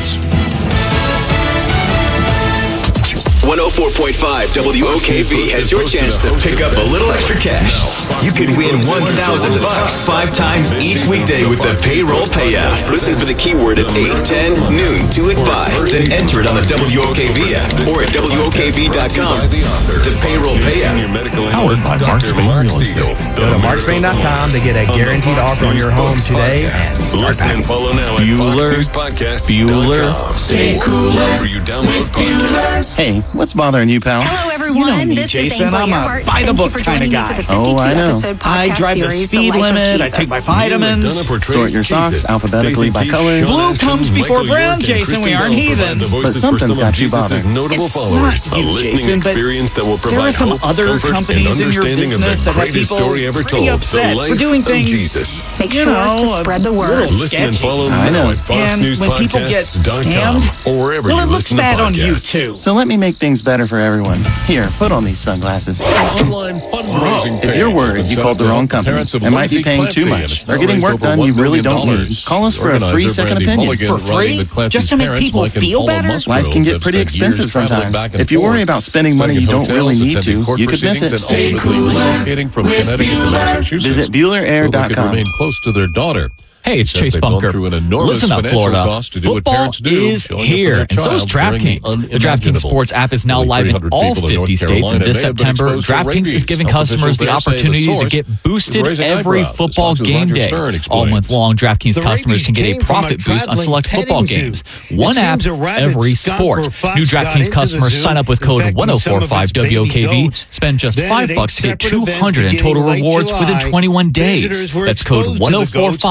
S7: 104.5 WOKV has your chance to pick up a little extra cash. You could win $1,000 5 times each weekday with the payroll payout. Listen for the keyword at 8, 10, noon, 2 at 5. Then enter it on the WOKV app or at WOKV.com. The payroll payout.
S29: Powered by Mark Spain Real Estate. Go to markspain.com to get a guaranteed offer on your home today and start
S7: Listen and follow now at Bueller. Stay cooler. You download podcasts.
S29: Hey, what's bothering you, pal?
S28: Hello, everyone.
S29: You know me,
S28: This is
S29: Jason. I'm a
S28: Earhart.
S29: by-the-book kind of guy. Oh, I know. I drive the speed limit. I take my vitamins. Sort your socks alphabetically by color. Blue comes before brown, Jason. We aren't heathens. But something's got you bothered. It's not you, Jason, but there are some other companies in your business that have people pretty upset for doing things,
S28: Make sure to spread the word.
S29: sketchy. I know. And when people get scammed, well, it looks bad on you, too. So let me make things better for everyone. Here, put on these sunglasses. If you're worried you called the wrong company and might be paying too much or getting work done you really don't need, call us for a free second opinion. For free? Just to make people feel better? Life can get pretty expensive sometimes. If you worry about spending money you don't really need to, you could miss it.
S26: Stay cooler with Bueller.
S29: Visit BuellerAir.com.
S26: Remain close to their daughter.
S30: Hey, it's Chase Bunker. Listen up, Florida. Football is here, and so is DraftKings. The DraftKings Sports app is now live in all 50 states, and this September, DraftKings is giving customers the opportunity to get boosted every football game day. All month long, DraftKings customers can get a profit boost on select football games. One app, every sport. New DraftKings customers sign up with code 1045WOKV, spend just $5 to get $200 in total rewards within 21 days. That's code 1045WOKV.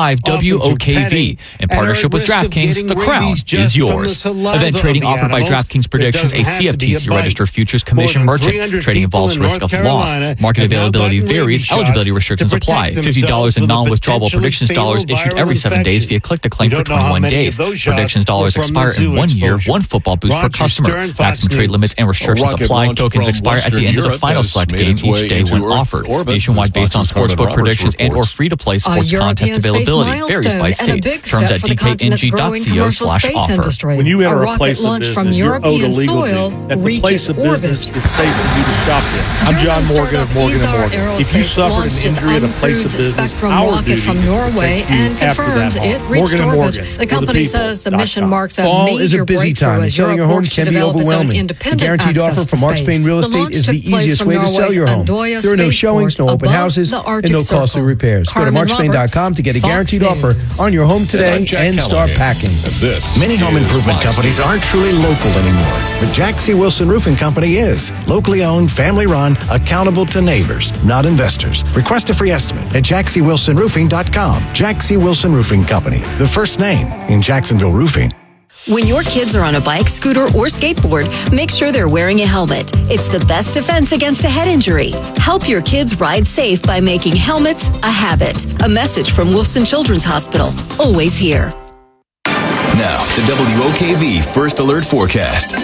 S30: WOKV. In partnership with DraftKings, the crown is yours. Event trading offered by DraftKings Predictions, a CFTC-registered futures commission merchant. Trading involves risk of loss. Market availability varies. Eligibility restrictions apply. $50 in non-withdrawable predictions dollars issued every 7 days via click-to-claim for 21 days. Predictions dollars expire in 1 year. One football boost per customer. Maximum trade limits and restrictions apply. Tokens expire at the end of the final select game each day when offered. Nationwide based on sportsbook predictions and or free-to-play sports contest availability varies by state. Terms at dkng.co/offer.
S5: When you enter a place of business, you're owed a legal duty that the place of business is safe for you to shop there. I'm John Morgan of Morgan & Morgan. If you suffered an injury at a place of business, our duty
S27: from Norway and confirms it reached orbit. The company says the mission marks a major breakthrough as Europe works to develop its own independent
S6: guaranteed offer from Mark Spain Real Estate is the easiest way to sell your home. There are no showings, no open houses, and no costly repairs. Go to markspain.com to get a guaranteed offer on your home today and start packing.
S8: Many home improvement companies aren't truly local anymore, but Jack C. Wilson Roofing Company is. Locally owned, family run, accountable to neighbors, not investors. Request a free estimate at jackscwilsonroofing.com. Jack C. Wilson Roofing Company, the first name in Jacksonville roofing.
S15: When your kids are on a bike, scooter, or skateboard, make sure they're wearing a helmet. It's the best defense against a head injury. Help your kids ride safe by making helmets a habit. A message from Wolfson Children's Hospital. Always here.
S7: Now, the WOKV First Alert Forecast.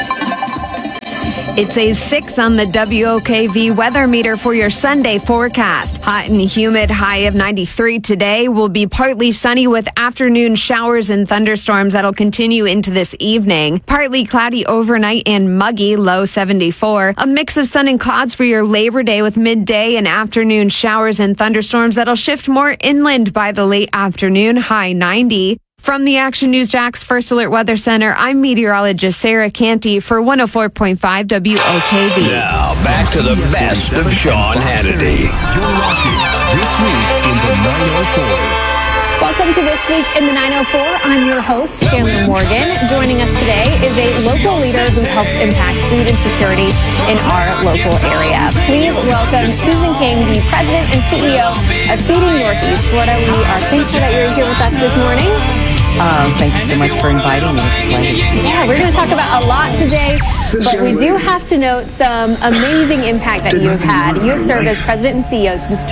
S1: It's a 6 on the WOKV weather meter for your Sunday forecast. Hot and humid, high of 93 today. Will be partly sunny with afternoon showers and thunderstorms that'll continue into this evening. Partly cloudy overnight and muggy, low 74. A mix of sun and clouds for your Labor Day with midday and afternoon showers and thunderstorms that'll shift more inland by the late afternoon, high 90. From the Action News Jax First Alert Weather Center, I'm meteorologist Sarah Canty for 104.5 WOKV.
S16: Now, back to the best of Sean Hannity.
S7: Joe Rocky, This Week in the 904.
S28: Welcome to This Week in the 904. I'm your host, Chandler Morgan. Joining us today is a local leader who helps impact food insecurity in our local area. Please welcome Susan King, the president and CEO of Feeding Northeast Florida. We are thankful that you're here with us this morning.
S18: Thank you so much for inviting me. It's a pleasure.
S28: Yeah, we're going to talk about a lot today, but we do have to note some amazing impact that you've had. You have served as president and CEO since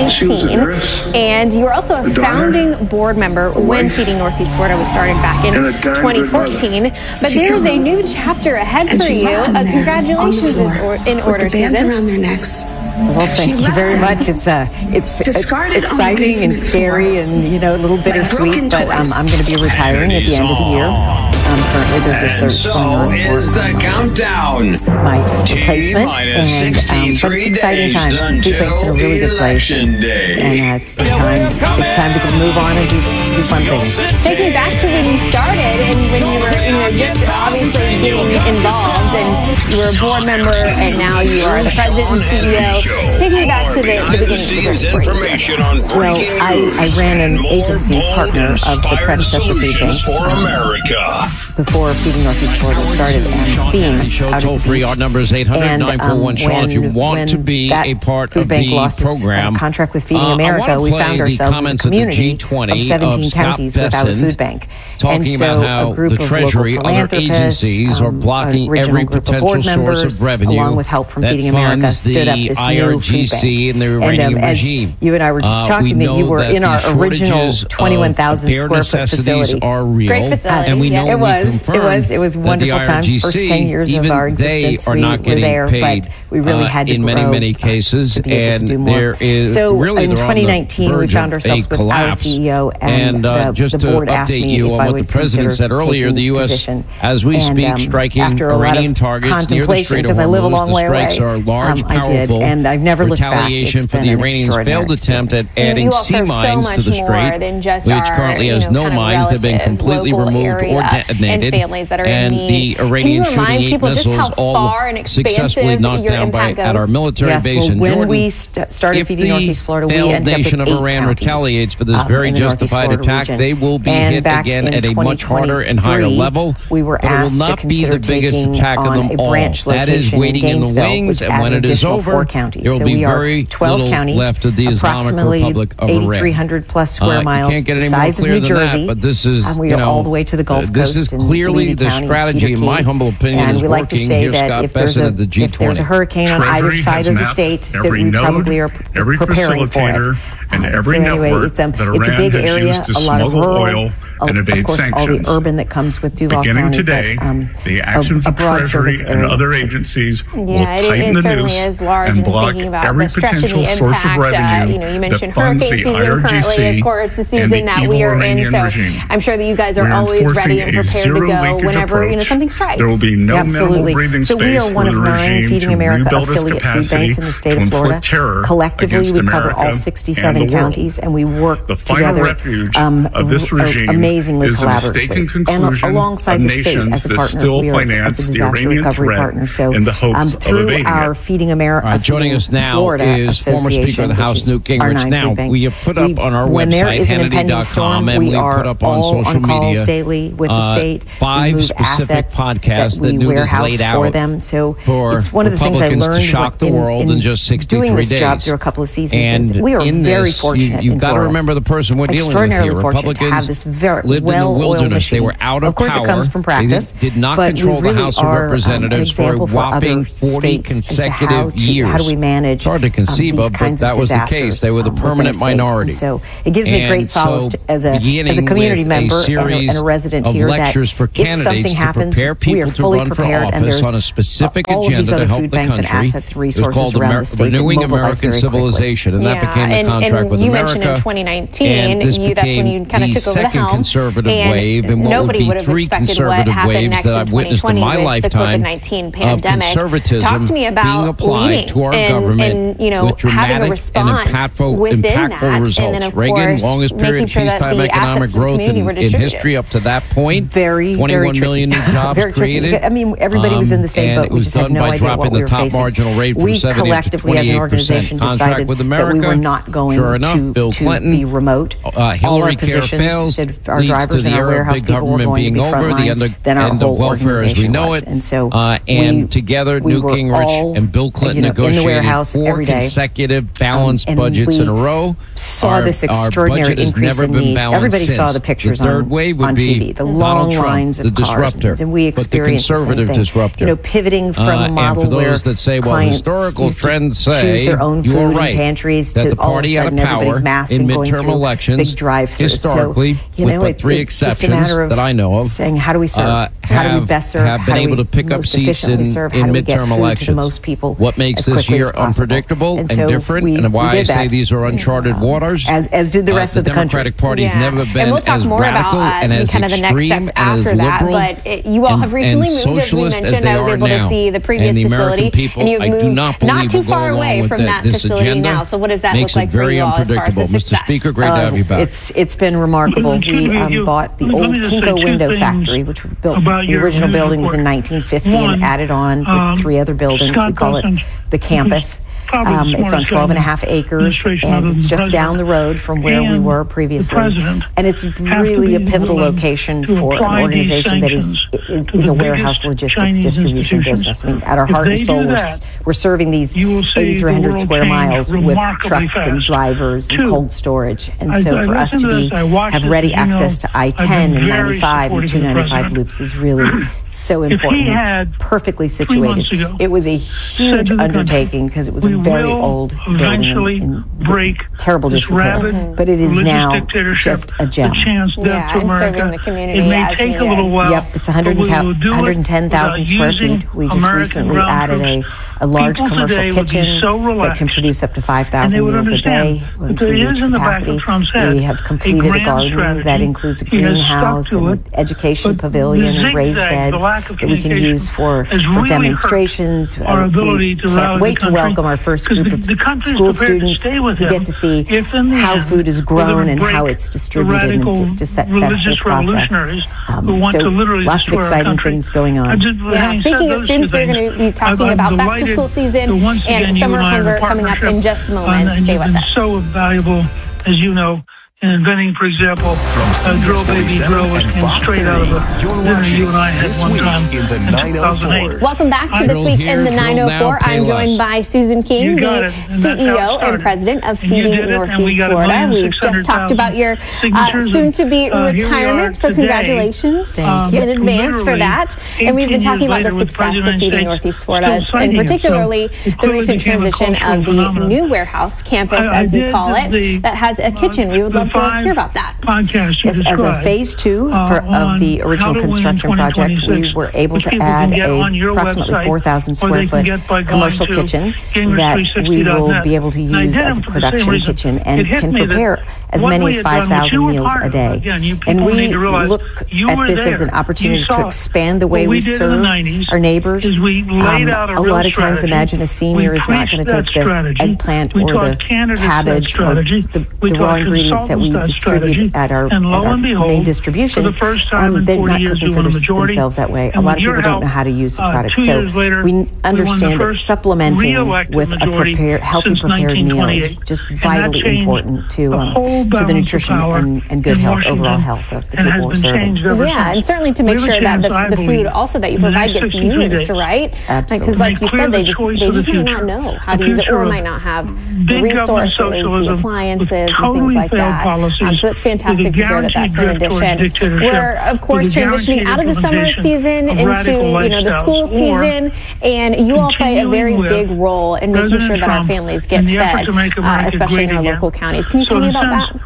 S28: 2019, and you were also a founding board member when Feeding Northeast Florida was started back in 2014. But there is a new chapter ahead for you. Congratulations in order, Susan.
S18: Around their necks. Well, thank you very much. It's exciting and scary and, a little bittersweet, but I'm going to be retiring at the end of the year. Currently, there's a search going on
S16: for the countdown.
S18: My replacement, but it's exciting time. Food Bank's in a really good place, and it's time to move on and do fun things.
S28: Take me back to when you started and when you were just obviously getting involved, and you were a board member, and now you are the president and CEO. Take me back to the beginning of the
S16: information on
S18: Well, I ran an agency partner of the predecessor Food Bank
S16: for America.
S18: Before Feeding Northeast Florida started, and being
S24: toll free. Our number is 800-941-SEAN. If you want to be a part of the program,
S18: contract with Feeding America, we found ourselves as a community of 17 counties without a food bank.
S24: Talking about how the Treasury, other agencies are blocking every potential source of revenue
S18: along with help from Feeding America, stood up this new food bank.
S24: And the Iranian regime.
S18: You and I were just talking that you were in our original 21,000 square foot facility.
S24: Are real,
S28: great facility.
S24: And we know
S18: it was wonderful time. First 10 years of our existence,
S24: we are
S18: were there, but we really had to
S24: in
S18: grow
S24: many cases,
S18: and
S24: there is really
S18: in 2019 we found ourselves with our CEO, and the board asked me if I would consider taking this position.
S24: As we speak, striking Iranian targets near the Strait of Hormuz. The strikes are large, powerful
S18: and I've never looked back.
S24: Retaliation for the Iranians' failed attempt at adding sea mines to the Strait, which currently has no mines that have been completely removed or detonated.
S1: and families that are in need.
S24: The Iranian
S1: Can you remind people just how far and expansive your impact goes?
S24: At our military base in Jordan.
S18: When we started feeding Northeast Florida, we ended up
S24: nation
S18: with
S24: of Iran retaliates for this very justified attack, they will be hit again at a much harder and higher level.
S18: We were asked to consider taking on a branch location in Gainesville, which added an additional 4 counties.
S24: There will be very
S18: 12 counties
S24: left of the Islamic Republic of Iran.
S18: 8,300 plus square miles,
S24: can't get any
S18: size
S24: more clear
S18: of New Jersey.
S24: Than that, but this is,
S18: we are all the way to the Gulf Coast.
S24: This is clearly the strategy, in my humble opinion, is working. Here's Scott Bessent at the G20.
S18: If there's a hurricane on either side of the state, that we probably are preparing for it.
S2: And every network that Iran has used to smuggle oil and evade sanctions.
S18: All the urban that comes with Duval
S2: Beginning
S18: County,
S2: today, the actions of Treasury and other agencies will tighten the noose and block every potential source of revenue
S1: you mentioned
S2: that funds
S1: hurricane
S2: the
S1: season currently, of course, the season that we are in. So I'm sure that you guys are always ready and prepared to go whenever something strikes.
S2: There will be no minimal breathing space
S18: so we are one of 9 Feeding America affiliate food banks in the state of Florida. Collectively, we cover all 67 counties, and we work together
S2: of this regime
S18: amazingly
S2: is a mistaken
S18: collaboratively.
S2: conclusion
S18: And alongside the state as a partner, we are as a disaster recovery partner. So through our Feeding America,
S24: joining us now is former Speaker of the House Newt Gingrich. Now, we have put up on our website, Hannity.com, and we put up on social media
S18: daily with the state
S24: 5 specific podcasts that Newt has laid out
S18: for them. So
S24: for
S18: it's one of the things I learned
S24: to shock the world in just 63
S18: doing this
S24: days.
S18: job through a couple of seasons.
S24: And
S18: we are very fortunate.
S24: You've got to remember the person we're dealing with here. Republicans lived in the wilderness. They were out of power.
S18: Of course, it comes from practice.
S24: They did not control the House of Representatives for a whopping 40 consecutive years.
S18: How do we manage?
S24: It's hard to conceive of, but that was the case. They were the permanent minority.
S18: So it gives me great solace as a community member and a resident here that if something happens, we are fully prepared, and there's
S24: on a specific
S18: all
S24: agenda
S18: of these
S24: to
S18: other
S24: help
S18: food
S24: the
S18: banks and
S24: country.
S18: assets,
S24: It was
S18: resources
S24: called
S18: around the state
S24: Renewing American Civilization, and that became the contract with
S1: you
S24: America.
S1: mentioned in 2019,
S24: and this
S1: that's when you kind of took over the helm.
S24: Conservative wave, and what would be 3 conservative waves that I've witnessed in my lifetime of conservatism being applied to our government with dramatic and impactful results. Reagan, longest period peacetime economic growth in history up to that point. 21 million new jobs created.
S18: I mean, everybody was in the same boat. We just had no idea what we were facing.
S24: It was done by dropping the top marginal rate from 70 to 28%.
S18: We collectively, as an organization, decided that we were not going to be remote.
S24: Hillary care fails,
S18: our drivers and our warehouse people were going to be frontline. Then our whole
S24: welfare as we know it.
S18: And so
S24: together, Newt Gingrich and Bill Clinton negotiated 4 consecutive balanced budgets in a row.
S18: Saw this extraordinary increase in need. Everybody saw the pictures on TV. The long lines of cars, and we experienced the same thing. Pivoting from a model where
S24: historical trends say
S18: their own
S24: you are
S18: food
S24: right
S18: pantries
S24: that
S18: to
S24: the party
S18: all of a sudden
S24: out of power
S18: everybody's masked
S24: in
S18: and going
S24: midterm
S18: through
S24: elections
S18: big drive-throughs.
S24: historically, with but 3 exceptions that I know of,
S18: saying how do we serve? How do we best serve?
S24: Have been able to pick up seats in midterm elections.
S18: Most people
S24: what makes this year unpredictable and different, and why I say these are uncharted waters,
S18: as did the rest of the country.
S24: The Democratic Party's never been as radical and as
S1: kind of the next steps after that. But you all have recently moved, as we mentioned. I was able to see the previous facility, and you've moved not too far away from that facility now. So what does that look like for you all as far as the success?
S24: Mr. Speaker, great to have you back.
S18: It's been remarkable. We bought the old Kinko window factory, which was built. The original building was in 1950 and added on with 3 other buildings. We call it the campus. It's on 12.5 acres, and it's just down the road from where we were previously. And it's really a pivotal location for an organization that is a warehouse logistics distribution business. I mean, at our heart and soul, we're serving these 8,300 square miles with trucks and drivers and cold storage. And so for us to have ready access to I-10 and 95 and 295 loops is really so important. It's perfectly situated. It was a huge undertaking because it was a very old building in terrible disrepair. But it is now just a gem.
S1: And serving the community. It may take a little while.
S18: Yep, it's 110,000 square feet. We just recently added a large commercial kitchen that can produce up to 5,000 meals a day. We have completed a garden that includes a greenhouse, and education pavilion, and raised beds. that we can use for demonstrations.
S3: Our ability to
S18: can't wait to welcome our first group of school students who get to see how food is grown and how it's distributed, and just that whole process. So lots of exciting things going on.
S28: Speaking of students, we're going to be talking about back to school season and summer hunger coming up in just a moment. Stay with us.
S3: So valuable, as you know, in inventing, for example, Drill Baby Drill, which came straight out of a dinner you and I had one time in 2008.
S28: Welcome back to This Week in the 904. I'm joined by Susan King, the CEO and president of Feeding Northeast Florida. We've just talked about your soon-to-be retirement, so congratulations in advance for that. And we've been talking about the success of Feeding Northeast Florida, and particularly the recent transition of the new warehouse campus, as we call it, that has a kitchen. We would love to hear about that.
S18: Yes, as a phase 2 of the original construction project, we were able to add a approximately 4,000 square foot commercial kitchen that we will be able to use as a production kitchen and can prepare as many as 5,000 meals a day. And we look at this as an opportunity to expand the way we serve our neighbors. A lot of times, imagine a senior is not going to take the eggplant or the cabbage or the raw ingredients that we distribute at our main distributions. They're not cooking for themselves that way. A lot of people don't know how to use the product. So we understand that supplementing with a healthy prepared meal is just vitally important to the nutrition and good health, overall health of the people we're serving.
S28: Yeah, and certainly to make sure that the food also that you provide gets used, right? Because like you said, they just might not know how to use it, or might not have the resources, the appliances, and things like that. So it's fantastic to hear that that's an addition. We're, of course, transitioning out of the summer season into the school season, and you all play a very big role in making sure that our families get fed, especially in our local counties. Can you tell me about that?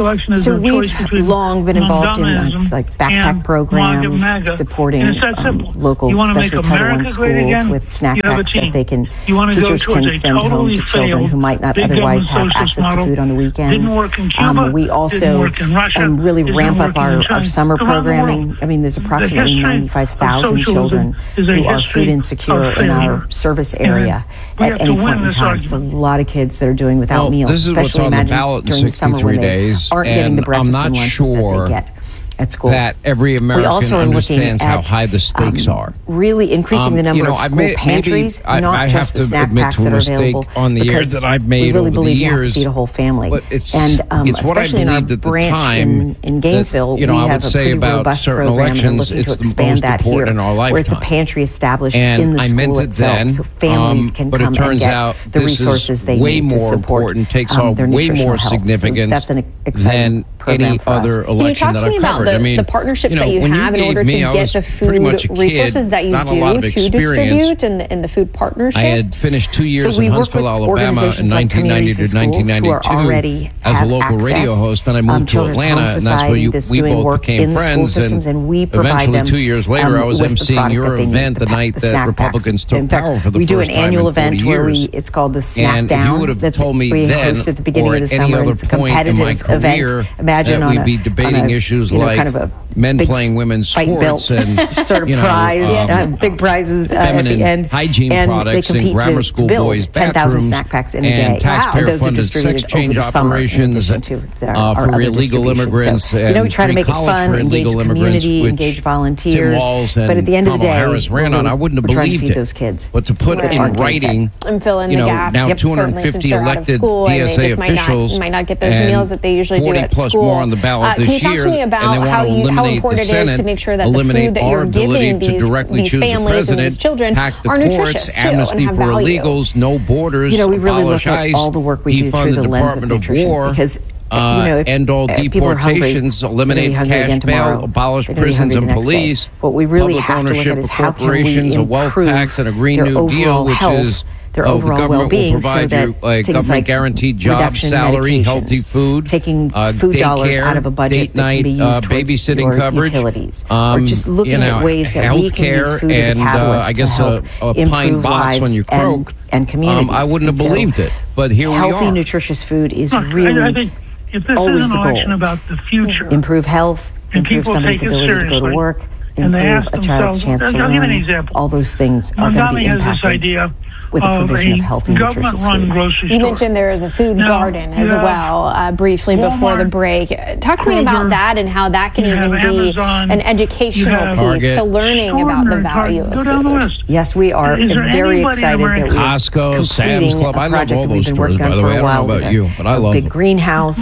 S18: So we've long been involved in backpack programs, supporting local special Title I schools with snack packs that teachers can send home to children who might not otherwise have access to food on the weekends. We also really ramp up our summer programming. I mean, there's approximately 95,000 children who are food insecure in our service area at any point in time. It's a lot of kids that are doing without meals, especially imagine during the summer when they aren't getting the breakfast and lunches that they get at school.
S17: That every American understands how high the stakes are.
S18: Really increasing the number of school pantries, not just the snack packs that are available.
S17: On the air that I've made over the years,
S18: feed a whole family.
S17: But it's
S18: especially in our branch in Gainesville, we have a pretty robust program, and we're looking to expand that here, where it's a pantry established in the school itself, so families can come and get the resources they need to support their nutritional health. That's an exciting program for us.
S28: Can you talk to me about the partnerships that you have in order to get the food resources that you do to distribute and the food partnerships?
S17: I had finished 2 years in Huntsville, Alabama in 1990 to 1992 as a local radio host. Then I moved to Atlanta, and that's where we both became friends. And eventually, 2 years later, I was emceeing your event the night that Republicans took power for the first time in 40 years.
S18: We do an annual event where it's called the Snack Down.
S17: You would have told me then, or at any other point in my career, that we'd be debating issues like men playing women's sports and
S18: sort of prize, big prizes at the end,
S17: hygiene products in grammar school boys'
S18: 10,000 snack packs in a day.
S17: And taxpayer-funded sex change operations for illegal immigrants.
S18: We try to make it fun, engage community, engage volunteers. But at the end of the day,
S17: I wouldn't have believed
S18: it. Those kids.
S17: But to put in writing,
S28: and fill in the gaps.
S17: Now 250 elected DSA officials
S28: might not get those meals that they usually do at school.
S17: 40 plus more on the ballot this year.
S28: Can you talk to me about how important it is to make sure that the food that you're giving these families and these children are nutritious too, and have value?
S17: Illegals, no borders,
S18: we really look at all the work we do through the lens of nutrition, because
S17: end all deportations, eliminate cash bail, abolish prisons and police,
S18: what we really have to look at is how can we improve
S17: tax and a Green New Deal, which is
S18: their overall well-being, so that things like
S17: guaranteed job, salary, healthy food,
S18: taking food dollars out of a budget that can be used towards your utilities, or just looking at ways that we can use food as a catalyst to help improve lives and communities.
S17: I wouldn't have believed it, but here we are.
S18: Healthy, nutritious food is really always the goal.
S3: About the future,
S18: improve health, improve somebody's ability to go to work, improve a child's chance to learn. All those things are going to be impacted with the provision of healthy, nutritious food.
S1: You mentioned there is a food garden as well, briefly before the break. Talk to me about that and how that can even be an educational piece to learning about the value of food.
S18: Yes, we are very excited that we're
S17: Costco, Sam's Club. I love all those stores, by the way. I don't know about you, but I love
S18: big
S17: them.
S18: Greenhouse,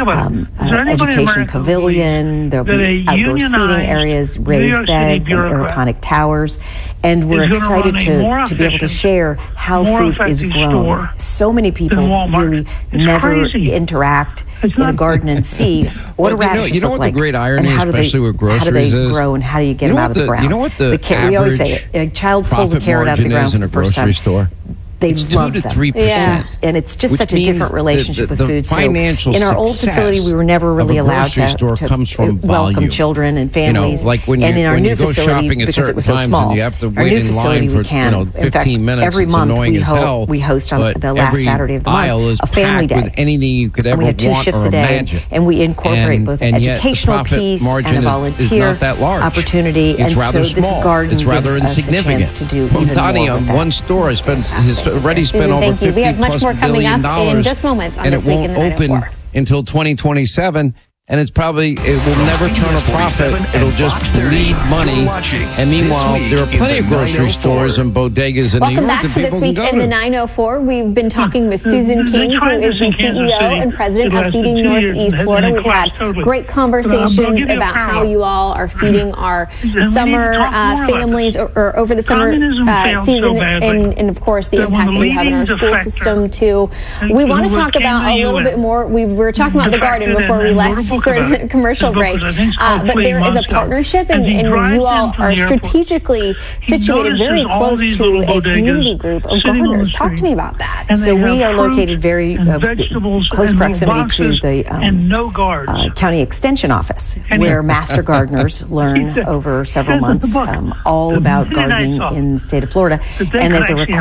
S18: education pavilion, there'll be outdoor seating areas, raised beds, and aeroponic towers. And we're excited to be able to share how food is grown. So many people really never interact in a garden and see what a radish
S17: you know
S18: look
S17: what
S18: like.
S17: The great irony, especially with groceries,
S18: how do they grow and how do you get them out of the ground?
S17: You know what
S18: we always say it. A child pulls a carrot out of the ground for the first time.
S17: Store?
S18: They love
S17: 2 to 3%.
S18: Yeah. And it's just such a different relationship with food. So
S17: in
S18: our old facility, we were never really allowed to welcome children and families.
S17: Like when
S18: and in our
S17: you
S18: new
S17: go
S18: facility,
S17: shopping at
S18: because it
S17: certain
S18: was so
S17: times
S18: small,
S17: and you have to wait in line for 15 minutes.
S18: Every month we host on the last Saturday of the month a family day.
S17: With anything you could ever
S18: want or imagine. We have 2 shifts a day, and we incorporate both an educational piece and a volunteer opportunity.
S17: And so
S18: this garden gives us a chance to do even more
S17: on one store has already spent over $50+
S1: we have much more coming up in just moments on This Week in the 904.
S17: And it won't open until 2027. And it will never turn a profit. It'll just bleed money. And meanwhile, there are plenty of grocery stores and bodegas in New York.
S1: Welcome back to This Week in the 904. We've been talking with Susan King, who is the CEO and president of Feeding Northeast Florida. We've had great conversations about how you all are feeding our summer families or over the summer season, and of course the impact that you have in our school system too. We want to talk about a little bit more. We were talking about the garden before we left for a commercial break, but there is a partnership, and you all are strategically situated very close to a community group of gardeners. Talk to me about that.
S18: So we are located very close proximity to the county extension office, where master gardeners learn over several months all about gardening in the state of Florida. And as a